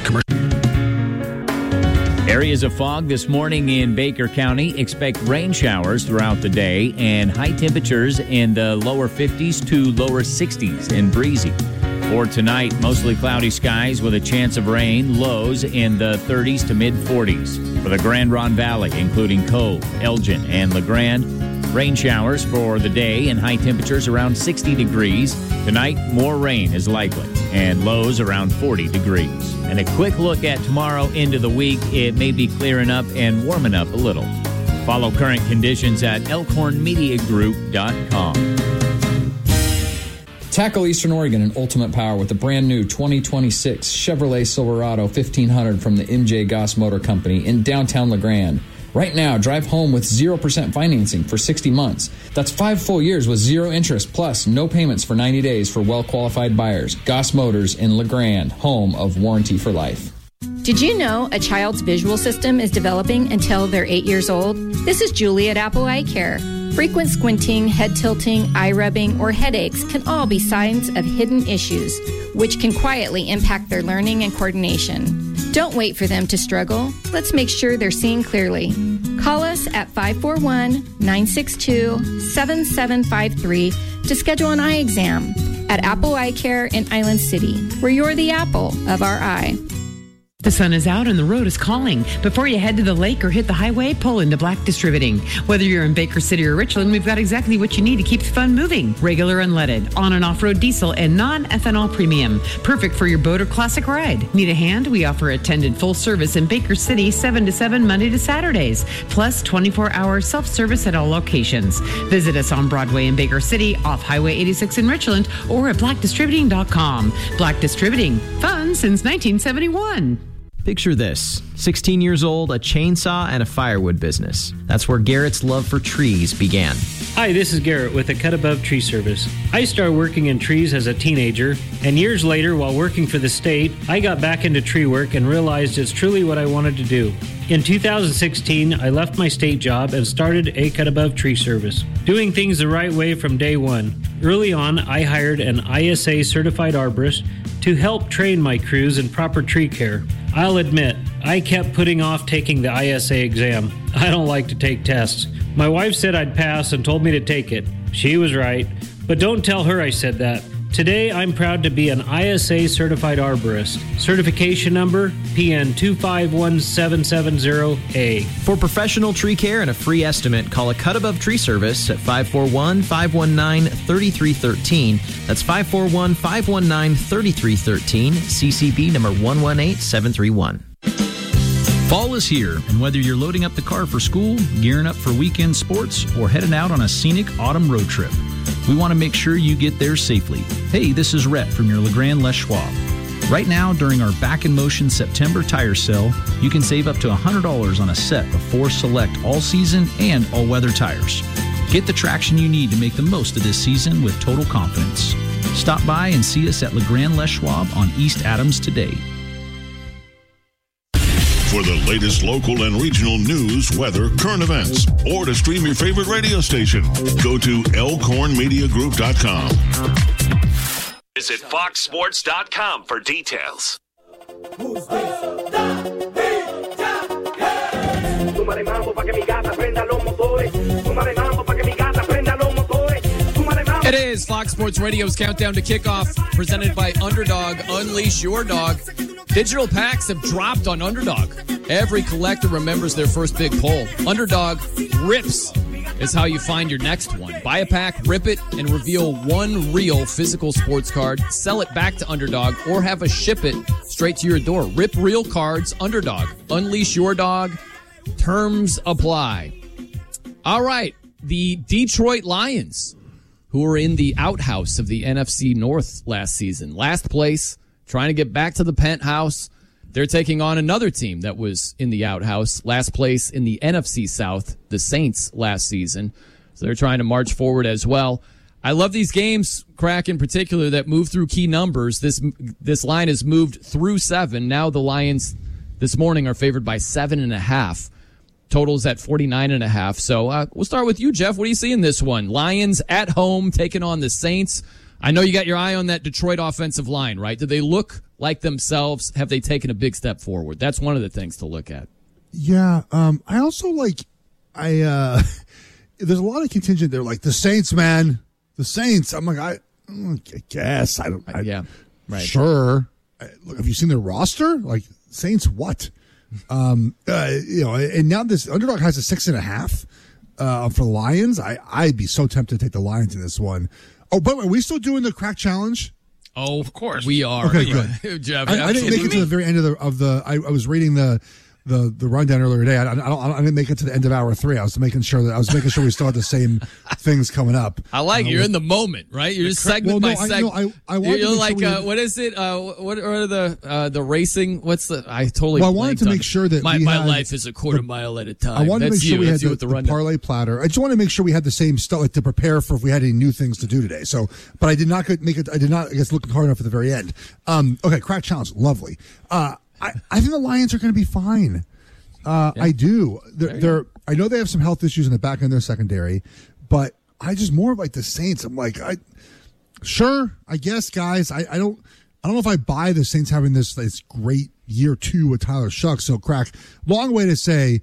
[SPEAKER 23] Areas of fog this morning in Baker County. Expect rain showers throughout the day and high temperatures in the lower 50s to lower 60s and breezy. For tonight, mostly cloudy skies with a chance of rain, lows in the 30s to mid-40s. For the Grand Ronde Valley, including Cove, Elgin, and LeGrand, rain showers for the day and high temperatures around 60 degrees. Tonight, more rain is likely and lows around 40 degrees. And a quick look at tomorrow into the week. It may be clearing up and warming up a little. Follow current conditions at elkhornmediagroup.com.
[SPEAKER 24] Tackle Eastern Oregon in ultimate power with the brand new 2026 Chevrolet Silverado 1500 from the MJ Goss Motor Company in downtown LeGrand. Right now, drive home with 0% financing for 60 months. That's 5 full years with 0 interest plus no payments for 90 days for well-qualified buyers. Goss Motors in LeGrand, home of Warranty for Life.
[SPEAKER 25] Did you know a child's visual system is developing until they're 8 years old? This is Julie at Apple Eye Care. Frequent squinting, head tilting, eye rubbing, or headaches can all be signs of hidden issues, which can quietly impact their learning and coordination. Don't wait for them to struggle. Let's make sure they're seeing clearly. Call us at 541-962-7753 to schedule an eye exam at Apple Eye Care in Island City, where you're the apple of our eye.
[SPEAKER 26] The sun is out and the road is calling. Before you head to the lake or hit the highway, pull into Black Distributing. Whether you're in Baker City or Richland, we've got exactly what you need to keep the fun moving. Regular unleaded, on and off-road diesel, and non-ethanol premium. Perfect for your boat or classic ride. Need a hand? We offer attended full service in Baker City 7 to 7 Monday to Saturdays. Plus 24-hour self-service at all locations. Visit us on Broadway in Baker City, off Highway 86 in Richland, or at blackdistributing.com. Black Distributing. Fun since 1971.
[SPEAKER 27] Picture this, 16 years old, a chainsaw, and a firewood business. That's where Garrett's love for trees began.
[SPEAKER 28] Hi, this is Garrett with the Cut Above Tree Service. I started working in trees as a teenager, and years later, while working for the state, I got back into tree work and realized it's truly what I wanted to do. In 2016, I left my state job and started a Cut Above Tree Service, doing things the right way from day one. Early on, I hired an ISA certified arborist to help train my crews in proper tree care. I'll admit, I kept putting off taking the ISA exam. I don't like to take tests. My wife said I'd pass and told me to take it. She was right, but don't tell her I said that. Today, I'm proud to be an ISA certified arborist. Certification number PN 251770A.
[SPEAKER 27] For professional tree care and a free estimate, call a Cut Above Tree Service at 541-519-3313. That's 541-519-3313. CCB number 118731.
[SPEAKER 29] Fall is here, and whether you're loading up the car for school, gearing up for weekend sports, or heading out on a scenic autumn road trip, we want to make sure you get there safely. Hey, this is Rhett from your LeGrand Les Schwab. Right now, during our Back in Motion September tire sale, you can save up to $100 on a set of 4 select all-season and all-weather tires. Get the traction you need to make the most of this season with total confidence. Stop by and see us at LeGrand Les Schwab on East Adams today.
[SPEAKER 14] For the latest local and regional news, weather, current events, or to stream your favorite radio station, go to elkhornmediagroup.com.
[SPEAKER 2] Visit foxsports.com for details.
[SPEAKER 1] It is Fox Sports Radio's Countdown to Kickoff, presented by Underdog. Unleash your dog. Digital packs have dropped on Underdog. Every collector remembers their first big pull. Underdog rips is how you find your next one. Buy a pack, rip it, and reveal one real physical sports card. Sell it back to Underdog or have us ship it straight to your door. Rip real cards, Underdog. Unleash your dog. Terms apply. All right. The Detroit Lions, who were in the outhouse of the NFC North last season. Last place, trying to get back to the penthouse. They're taking on another team that was in the outhouse, last place in the NFC South, the Saints last season. So they're trying to march forward as well. I love these games, Crack in particular, that move through key numbers. This line has moved through 7. Now the Lions this morning are favored by 7.5. Totals at 49.5. So we'll start with you, Jeff. What do you see in this one? Lions at home taking on the Saints. I know you got your eye on that Detroit offensive line, right? Do they look like themselves? Have they taken a big step forward? That's one of the things to look at.
[SPEAKER 4] Yeah. I also there's a lot of contingent there. Like the Saints, man. The Saints. I'm like, I guess.
[SPEAKER 1] Yeah. Right.
[SPEAKER 4] Sure. Look, have you seen their roster? Like Saints what? And now this Underdog has a 6.5 for the Lions. I'd be so tempted to take the Lions in this one. Oh, but are we still doing the crack challenge?
[SPEAKER 1] Oh, of course we are.
[SPEAKER 4] Okay, good.
[SPEAKER 1] Jeff,
[SPEAKER 4] I didn't make it to the very end of the. I was reading the rundown earlier today. I didn't make it to the end of hour 3. I was making sure we still had the same things coming up.
[SPEAKER 1] I like you're in the moment, right? You're just segment by segment.
[SPEAKER 4] I wanted
[SPEAKER 1] you're
[SPEAKER 4] to
[SPEAKER 1] like what is it? What are the racing? What's the? I totally.
[SPEAKER 4] Well, I wanted to make sure that
[SPEAKER 1] my life is a quarter mile at a time.
[SPEAKER 4] I wanted to make sure we had
[SPEAKER 1] the
[SPEAKER 4] parlay platter. I just wanted to make sure we had the same stuff to prepare for if we had any new things to do today. So, but I did not make it. I did not, I guess, look hard enough at the very end. Okay, crack challenge, lovely. I think the Lions are going to be fine. I do. I know they have some health issues in the back end of their secondary, but I just more of like the Saints. I'm like, sure, I guess, guys. I don't know if I buy the Saints having this great year 2 with Tyler Shuck. So, Crack, long way to say,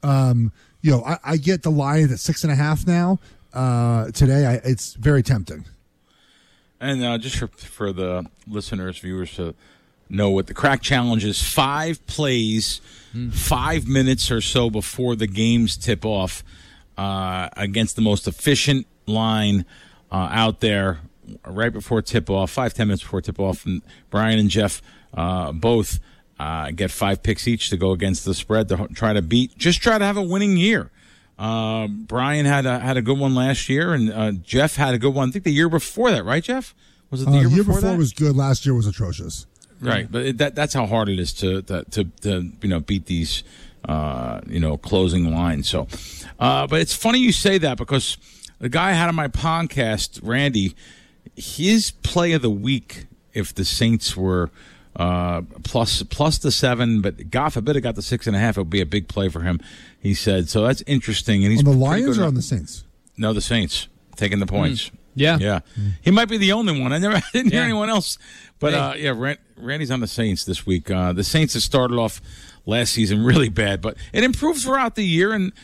[SPEAKER 4] I get the Lions at 6.5 now. Today, it's very tempting.
[SPEAKER 3] And just for the listeners, viewers to know what the crack challenge is, 5 plays, 5 minutes or so before the games tip off against the most efficient line out there right before tip off, 5-10 minutes before tip off. And Brian and Jeff both get 5 picks each to go against the spread to try to have a winning year. Brian had a good one last year, and Jeff had a good one. I think the year before that, right, Jeff? Was it the year before that?
[SPEAKER 4] Was good. Last year was atrocious.
[SPEAKER 3] Right, but that's how hard it is to beat these closing lines. So, but it's funny you say that because the guy I had on my podcast, Randy, his play of the week, if the Saints were plus the 7, but God forbid it got the 6.5, it would be a big play for him. He said so. That's interesting. And he's
[SPEAKER 4] on the Lions or on the Saints?
[SPEAKER 3] No, the Saints taking the points.
[SPEAKER 1] Yeah.
[SPEAKER 3] He might be the only one. I didn't hear anyone else. But Randy's on the Saints this week. The Saints have started off last season really bad, but it improved throughout the year. And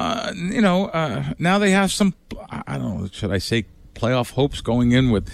[SPEAKER 3] now they have some, I don't know, should I say, playoff hopes going in with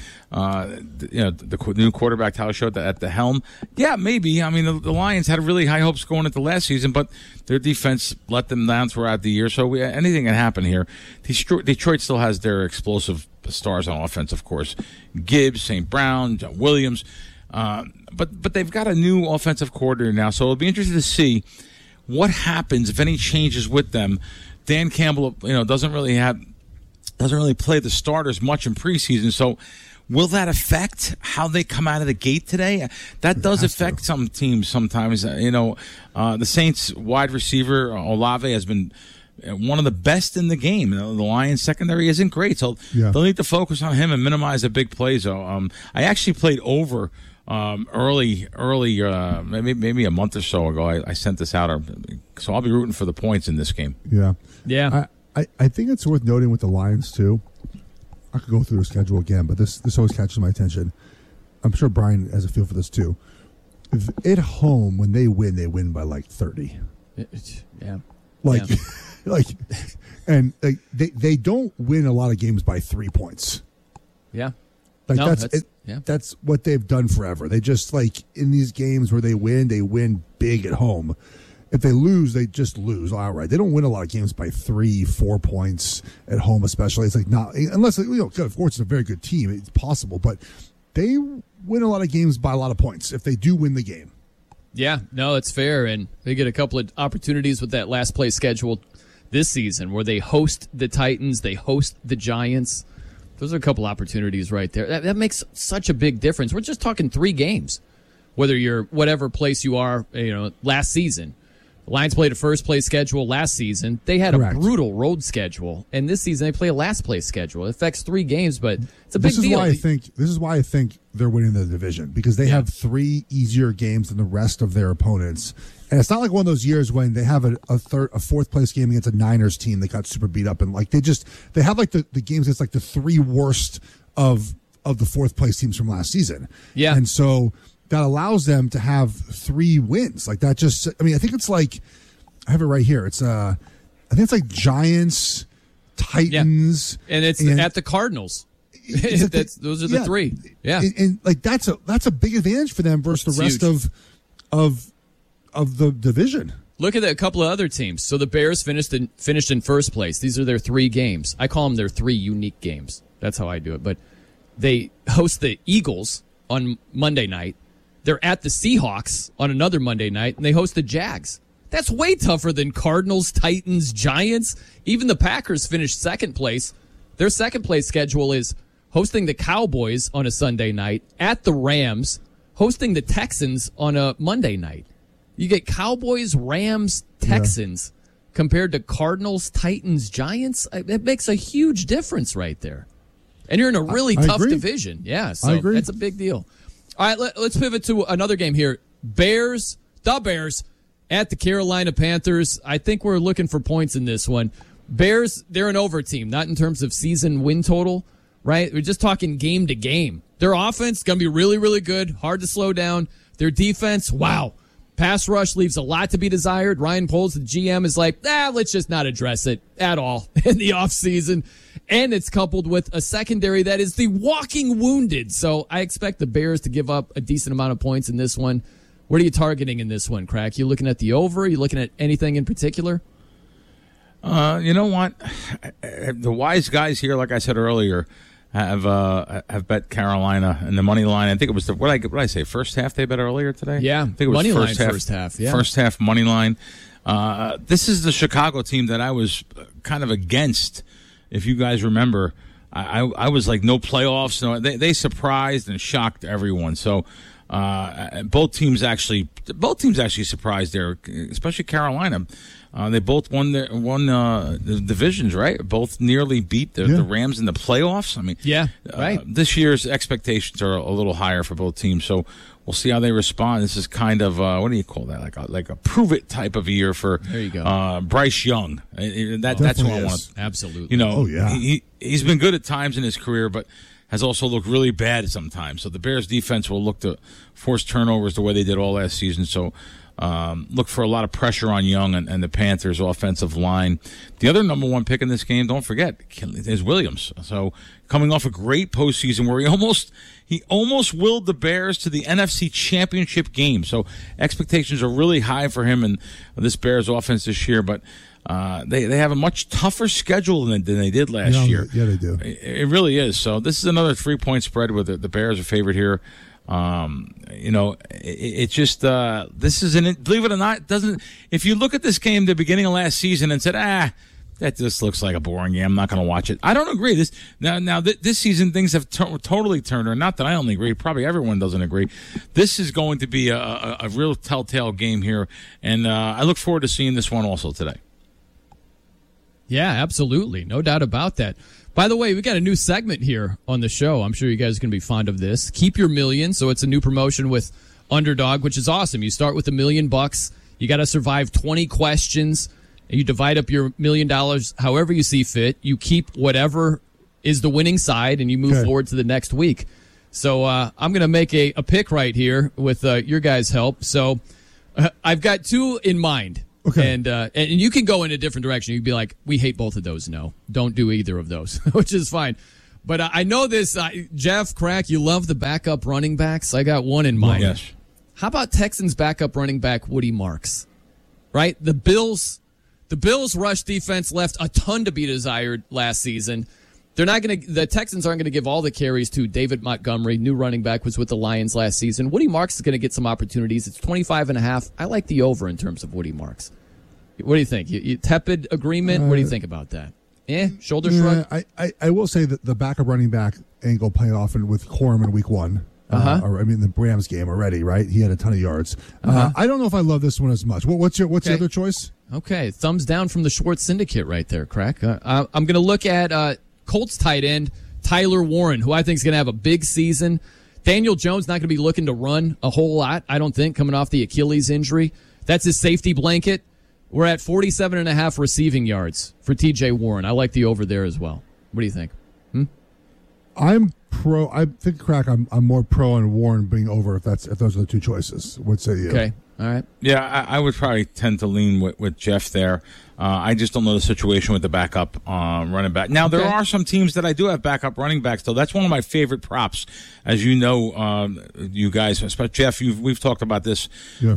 [SPEAKER 3] the new quarterback Tyler Shuck at the helm. Yeah, maybe. I mean, the Lions had really high hopes going into last season, but their defense let them down throughout the year. So anything can happen here. Detroit still has their explosive stars on offense, of course. Gibbs, St. Brown, John Williams. But they've got a new offensive coordinator now, so it'll be interesting to see what happens, if any changes with them. Dan Campbell, doesn't really play the starters much in preseason, so will that affect how they come out of the gate today? That does affect some teams sometimes. The Saints wide receiver Olave has been one of the best in the game. The Lions secondary isn't great, so they'll need to focus on him and minimize the big plays. I actually played over early, maybe a month or so ago. I sent this out, so I'll be rooting for the points in this game.
[SPEAKER 1] Yeah.
[SPEAKER 4] I think it's worth noting with the Lions too. I could go through the schedule again, but this always catches my attention. I'm sure Brian has a feel for this too. At home, when they win by like 30.
[SPEAKER 1] Yeah.
[SPEAKER 4] And they don't win a lot of games by 3 points.
[SPEAKER 1] Yeah.
[SPEAKER 4] That's what they've done forever. They just in these games where they win big at home. If they lose, they just lose outright. They don't win a lot of games by 3-4 points at home, especially. It's not unless of course it's a very good team. It's possible, but they win a lot of games by a lot of points if they do win the game.
[SPEAKER 1] Yeah, no, it's fair, and they get a couple of opportunities with that last place schedule this season where they host the Titans, they host the Giants. Those are a couple opportunities right there. That makes such a big difference. We're just talking 3 games, whether you're whatever place you are. Last season, the Lions played a first place schedule last season. They had
[SPEAKER 4] Correct.
[SPEAKER 1] a brutal road schedule, and this season they play a last place schedule. It affects 3 games, but it's a big deal.
[SPEAKER 4] This is why I think they're winning the division, because they have 3 easier games than the rest of their opponents. And it's not like one of those years when they have a fourth place game against a Niners team that got super beat up, and they have the games that's the 3 worst of the fourth place teams from last season.
[SPEAKER 1] Yeah.
[SPEAKER 4] And so that allows them to have 3 wins. I think it's I have it right here. I think it's Giants, Titans,
[SPEAKER 1] and it's at the Cardinals. Those are the 3. Yeah.
[SPEAKER 4] And that's a big advantage for them versus the rest of the division.
[SPEAKER 1] Look at a couple of other teams. So the Bears finished in first place. These are their 3 games. I call them their 3 unique games. That's how I do it. But they host the Eagles on Monday night. They're at the Seahawks on another Monday night, and they host the Jags. That's way tougher than Cardinals, Titans, Giants. Even the Packers finished second place. Their second place schedule is hosting the Cowboys on a Sunday night, at the Rams, hosting the Texans on a Monday night. You get Cowboys, Rams, Texans compared to Cardinals, Titans, Giants. It makes a huge difference right there. And you're in a really tough division. Yeah, so
[SPEAKER 4] I agree.
[SPEAKER 1] That's a big deal. All right, let's pivot to another game here. The Bears at the Carolina Panthers. I think we're looking for points in this one. Bears, they're an over team, not in terms of season win total, right? We're just talking game to game. Their offense going to be really, really good, hard to slow down. Their defense, wow. Pass rush leaves a lot to be desired. Ryan Poles, the GM, is let's just not address it at all in the offseason. And it's coupled with a secondary that is the walking wounded. So I expect the Bears to give up a decent amount of points in this one. What are you targeting in this one, Crack? You looking at the over? Are you looking at anything in particular?
[SPEAKER 3] You know what? The wise guys here, like I said earlier, have bet Carolina in the money line. I think it was what did I say? First half they bet earlier today.
[SPEAKER 1] Yeah,
[SPEAKER 3] I think it was
[SPEAKER 1] money
[SPEAKER 3] first
[SPEAKER 1] line
[SPEAKER 3] half.
[SPEAKER 1] First half. Yeah,
[SPEAKER 3] first half money line. This is the Chicago team that I was kind of against. If you guys remember, I was no playoffs. No, they surprised and shocked everyone. So both teams actually surprised there, especially Carolina. They both won the divisions, right? Both nearly beat the Rams in the playoffs. I mean,
[SPEAKER 1] right.
[SPEAKER 3] This year's expectations are a little higher for both teams, so we'll see how they respond. This is kind of what do you call that? Like a prove it type of year for
[SPEAKER 1] there you go.
[SPEAKER 3] Bryce Young. That's what I want.
[SPEAKER 1] Absolutely.
[SPEAKER 3] He's been good at times in his career, but has also looked really bad sometimes. So the Bears defense will look to force turnovers the way they did all last season. So look for a lot of pressure on Young and the Panthers offensive line. The other number 1 pick in this game, don't forget, is Williams. So coming off a great postseason where he almost willed the Bears to the NFC Championship game. So expectations are really high for him and this Bears offense this year, but they have a much tougher schedule than they did last year.
[SPEAKER 4] Yeah, they do.
[SPEAKER 3] It really is. So this is another 3-point spread where the Bears are favored here. It just this isn't, believe it or not, doesn't. If you look at this game the beginning of last season and said, that just looks like a boring game, I'm not going to watch it. I don't agree. This season things have totally turned. Or not that I only agree. Probably everyone doesn't agree. This is going to be a real telltale game here, and I look forward to seeing this one also today.
[SPEAKER 1] Yeah, absolutely. No doubt about that. By the way, we got a new segment here on the show. I'm sure you guys are going to be fond of this. Keep Your Million. So it's a new promotion with Underdog, which is awesome. You start with $1 million. You got to survive 20 questions. And you divide up your $1 million however you see fit. You keep whatever is the winning side, and you move forward to the next week. So I'm going to make a pick right here with your guys' help. So I've got two in mind.
[SPEAKER 4] Okay.
[SPEAKER 1] And you can go in a different direction. You'd be like, we hate both of those. No, don't do either of those, which is fine. But I know this, Jeff, Crack, you love the backup running backs. I got one in mind.
[SPEAKER 3] Yes.
[SPEAKER 1] How about Texans backup running back Woody Marks? Right? The Bills rush defense left a ton to be desired last season. The Texans aren't going to give all the carries to David Montgomery, new running back, was with the Lions last season. Woody Marks is going to get some opportunities. It's 25.5. I like the over in terms of Woody Marks. What do you think? You tepid agreement? What do you think about that? Shoulder shrug?
[SPEAKER 4] I will say that the backup running back angle played off with Corum in week 1. The Rams game already, right? He had a ton of yards. I don't know if I love this one as much. What's the other choice?
[SPEAKER 1] Okay, thumbs down from the Schwartz Syndicate right there, Crack. I'm going to look at Colts tight end Tyler Warren, who I think is going to have a big season. Daniel Jones not going to be looking to run a whole lot, I don't think, coming off the Achilles injury. That's his safety blanket. We're at 47.5 receiving yards for TJ Warren. I like the over there as well. What do you think?
[SPEAKER 4] I'm pro. I think, Crack, I'm more pro on Warren being over if those are the two choices. What say you?
[SPEAKER 1] Okay. All right.
[SPEAKER 3] Yeah, I would probably tend to lean with Jeff there. I just don't know the situation with the backup running back. Now, there are some teams that I do have backup running backs, though. That's one of my favorite props. As you know, you guys, especially Jeff, we've talked about this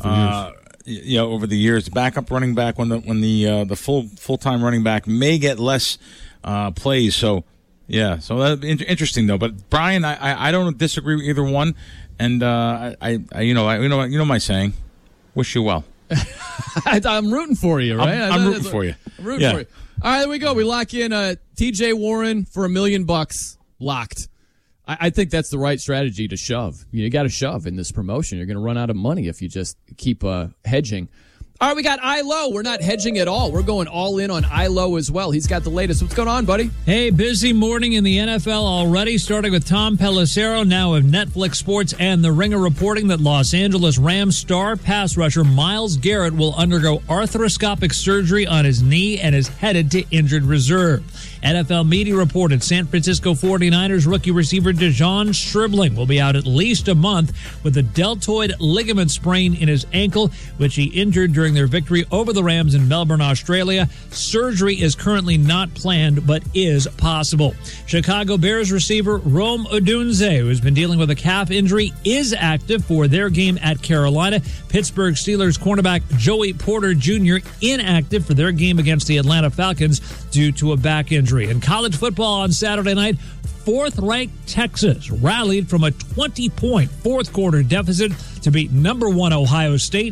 [SPEAKER 3] over the years. The backup running back, when the full-time running back may get less plays. So, yeah, so that'd be interesting, though. But, Brian, I don't disagree with either one. And, you know my saying. Wish you well.
[SPEAKER 1] I'm rooting for you, right?
[SPEAKER 3] I'm rooting for you.
[SPEAKER 1] I'm rooting for you. All right, there we go. We lock in TJ Warren for $1 million. Locked. I think that's the right strategy to shove. You got to shove in this promotion. You're going to run out of money if you just keep hedging. All right, we got ILO. We're not hedging at all. We're going all in on ILO as well. He's got the latest. What's going on, buddy?
[SPEAKER 15] Hey, busy morning in the NFL already, starting with Tom Pelissero, now of Netflix Sports and The Ringer, reporting that Los Angeles Rams star pass rusher Myles Garrett will undergo arthroscopic surgery on his knee and is headed to injured reserve. NFL media reported San Francisco 49ers rookie receiver Dejon Stribling will be out at least a month with a deltoid ligament sprain in his ankle, which he injured during their victory over the Rams in Melbourne, Australia. Surgery is currently not planned, but is possible. Chicago Bears receiver Rome Odunze, who has been dealing with a calf injury, is active for their game at Carolina. Pittsburgh Steelers cornerback Joey Porter Jr. inactive for their game against the Atlanta Falcons due to a back injury. In college football on Saturday night, fourth-ranked Texas rallied from a 20-point fourth-quarter deficit to beat number 1 Ohio State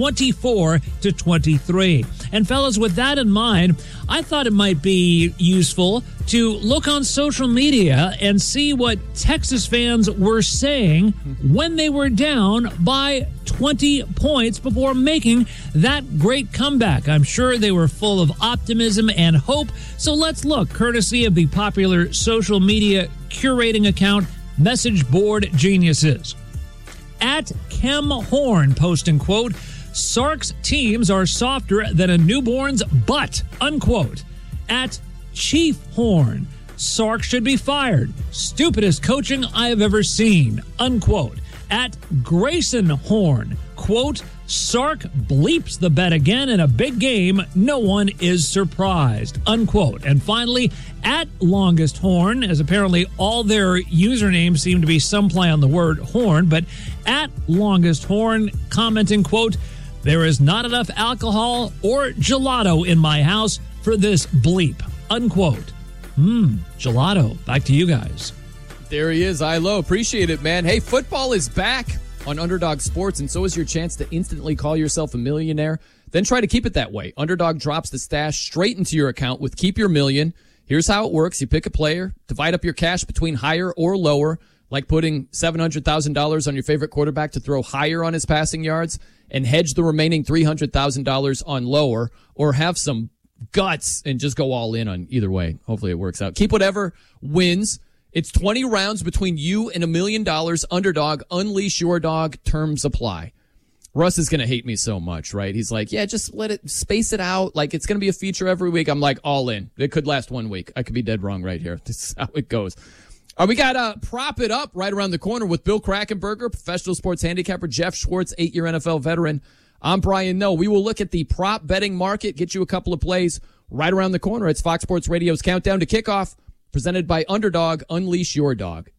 [SPEAKER 15] 24-23. And fellas, with that in mind, I thought it might be useful to look on social media and see what Texas fans were saying when they were down by 20 points before making that great comeback. I'm sure they were full of optimism and hope. So let's look, courtesy of the popular social media curating account Message Board Geniuses. At Kem Horn posting, quote, Sark's teams are softer than a newborn's butt, unquote. At Chief Horn, Sark should be fired. Stupidest coaching I have ever seen, unquote. At Grayson Horn, quote, Sark bleeps the bet again in a big game. No one is surprised, unquote. And finally, at Longest Horn, as apparently all their usernames seem to be some play on the word horn, but at Longest Horn commenting, quote, there is not enough alcohol or gelato in my house for this bleep, unquote. Gelato. Back to you guys.
[SPEAKER 1] There he is, ILO. Appreciate it, man. Hey, football is back on Underdog Sports, and so is your chance to instantly call yourself a millionaire. Then try to keep it that way. Underdog drops the stash straight into your account with Keep Your Million. Here's how it works. You pick a player, divide up your cash between higher or lower, like putting $700,000 on your favorite quarterback to throw higher on his passing yards, and hedge the remaining $300,000 on lower, or have some guts and just go all in on either way. Hopefully it works out. Keep whatever wins. It's 20 rounds between you and $1 million. Underdog, unleash your dog. Terms apply. Russ is going to hate me so much, right? He's like, yeah, just let it, space it out. Like, it's going to be a feature every week. I'm like, all in. It could last 1 week. I could be dead wrong right here. This is how it goes. We got Prop It Up right around the corner with Bill Krakenberger, professional sports handicapper, Jeff Schwartz, 8-year NFL veteran. I'm Brian Noe. We will look at the prop betting market, get you a couple of plays right around the corner. It's Fox Sports Radio's Countdown to Kickoff, presented by Underdog. Unleash your dog.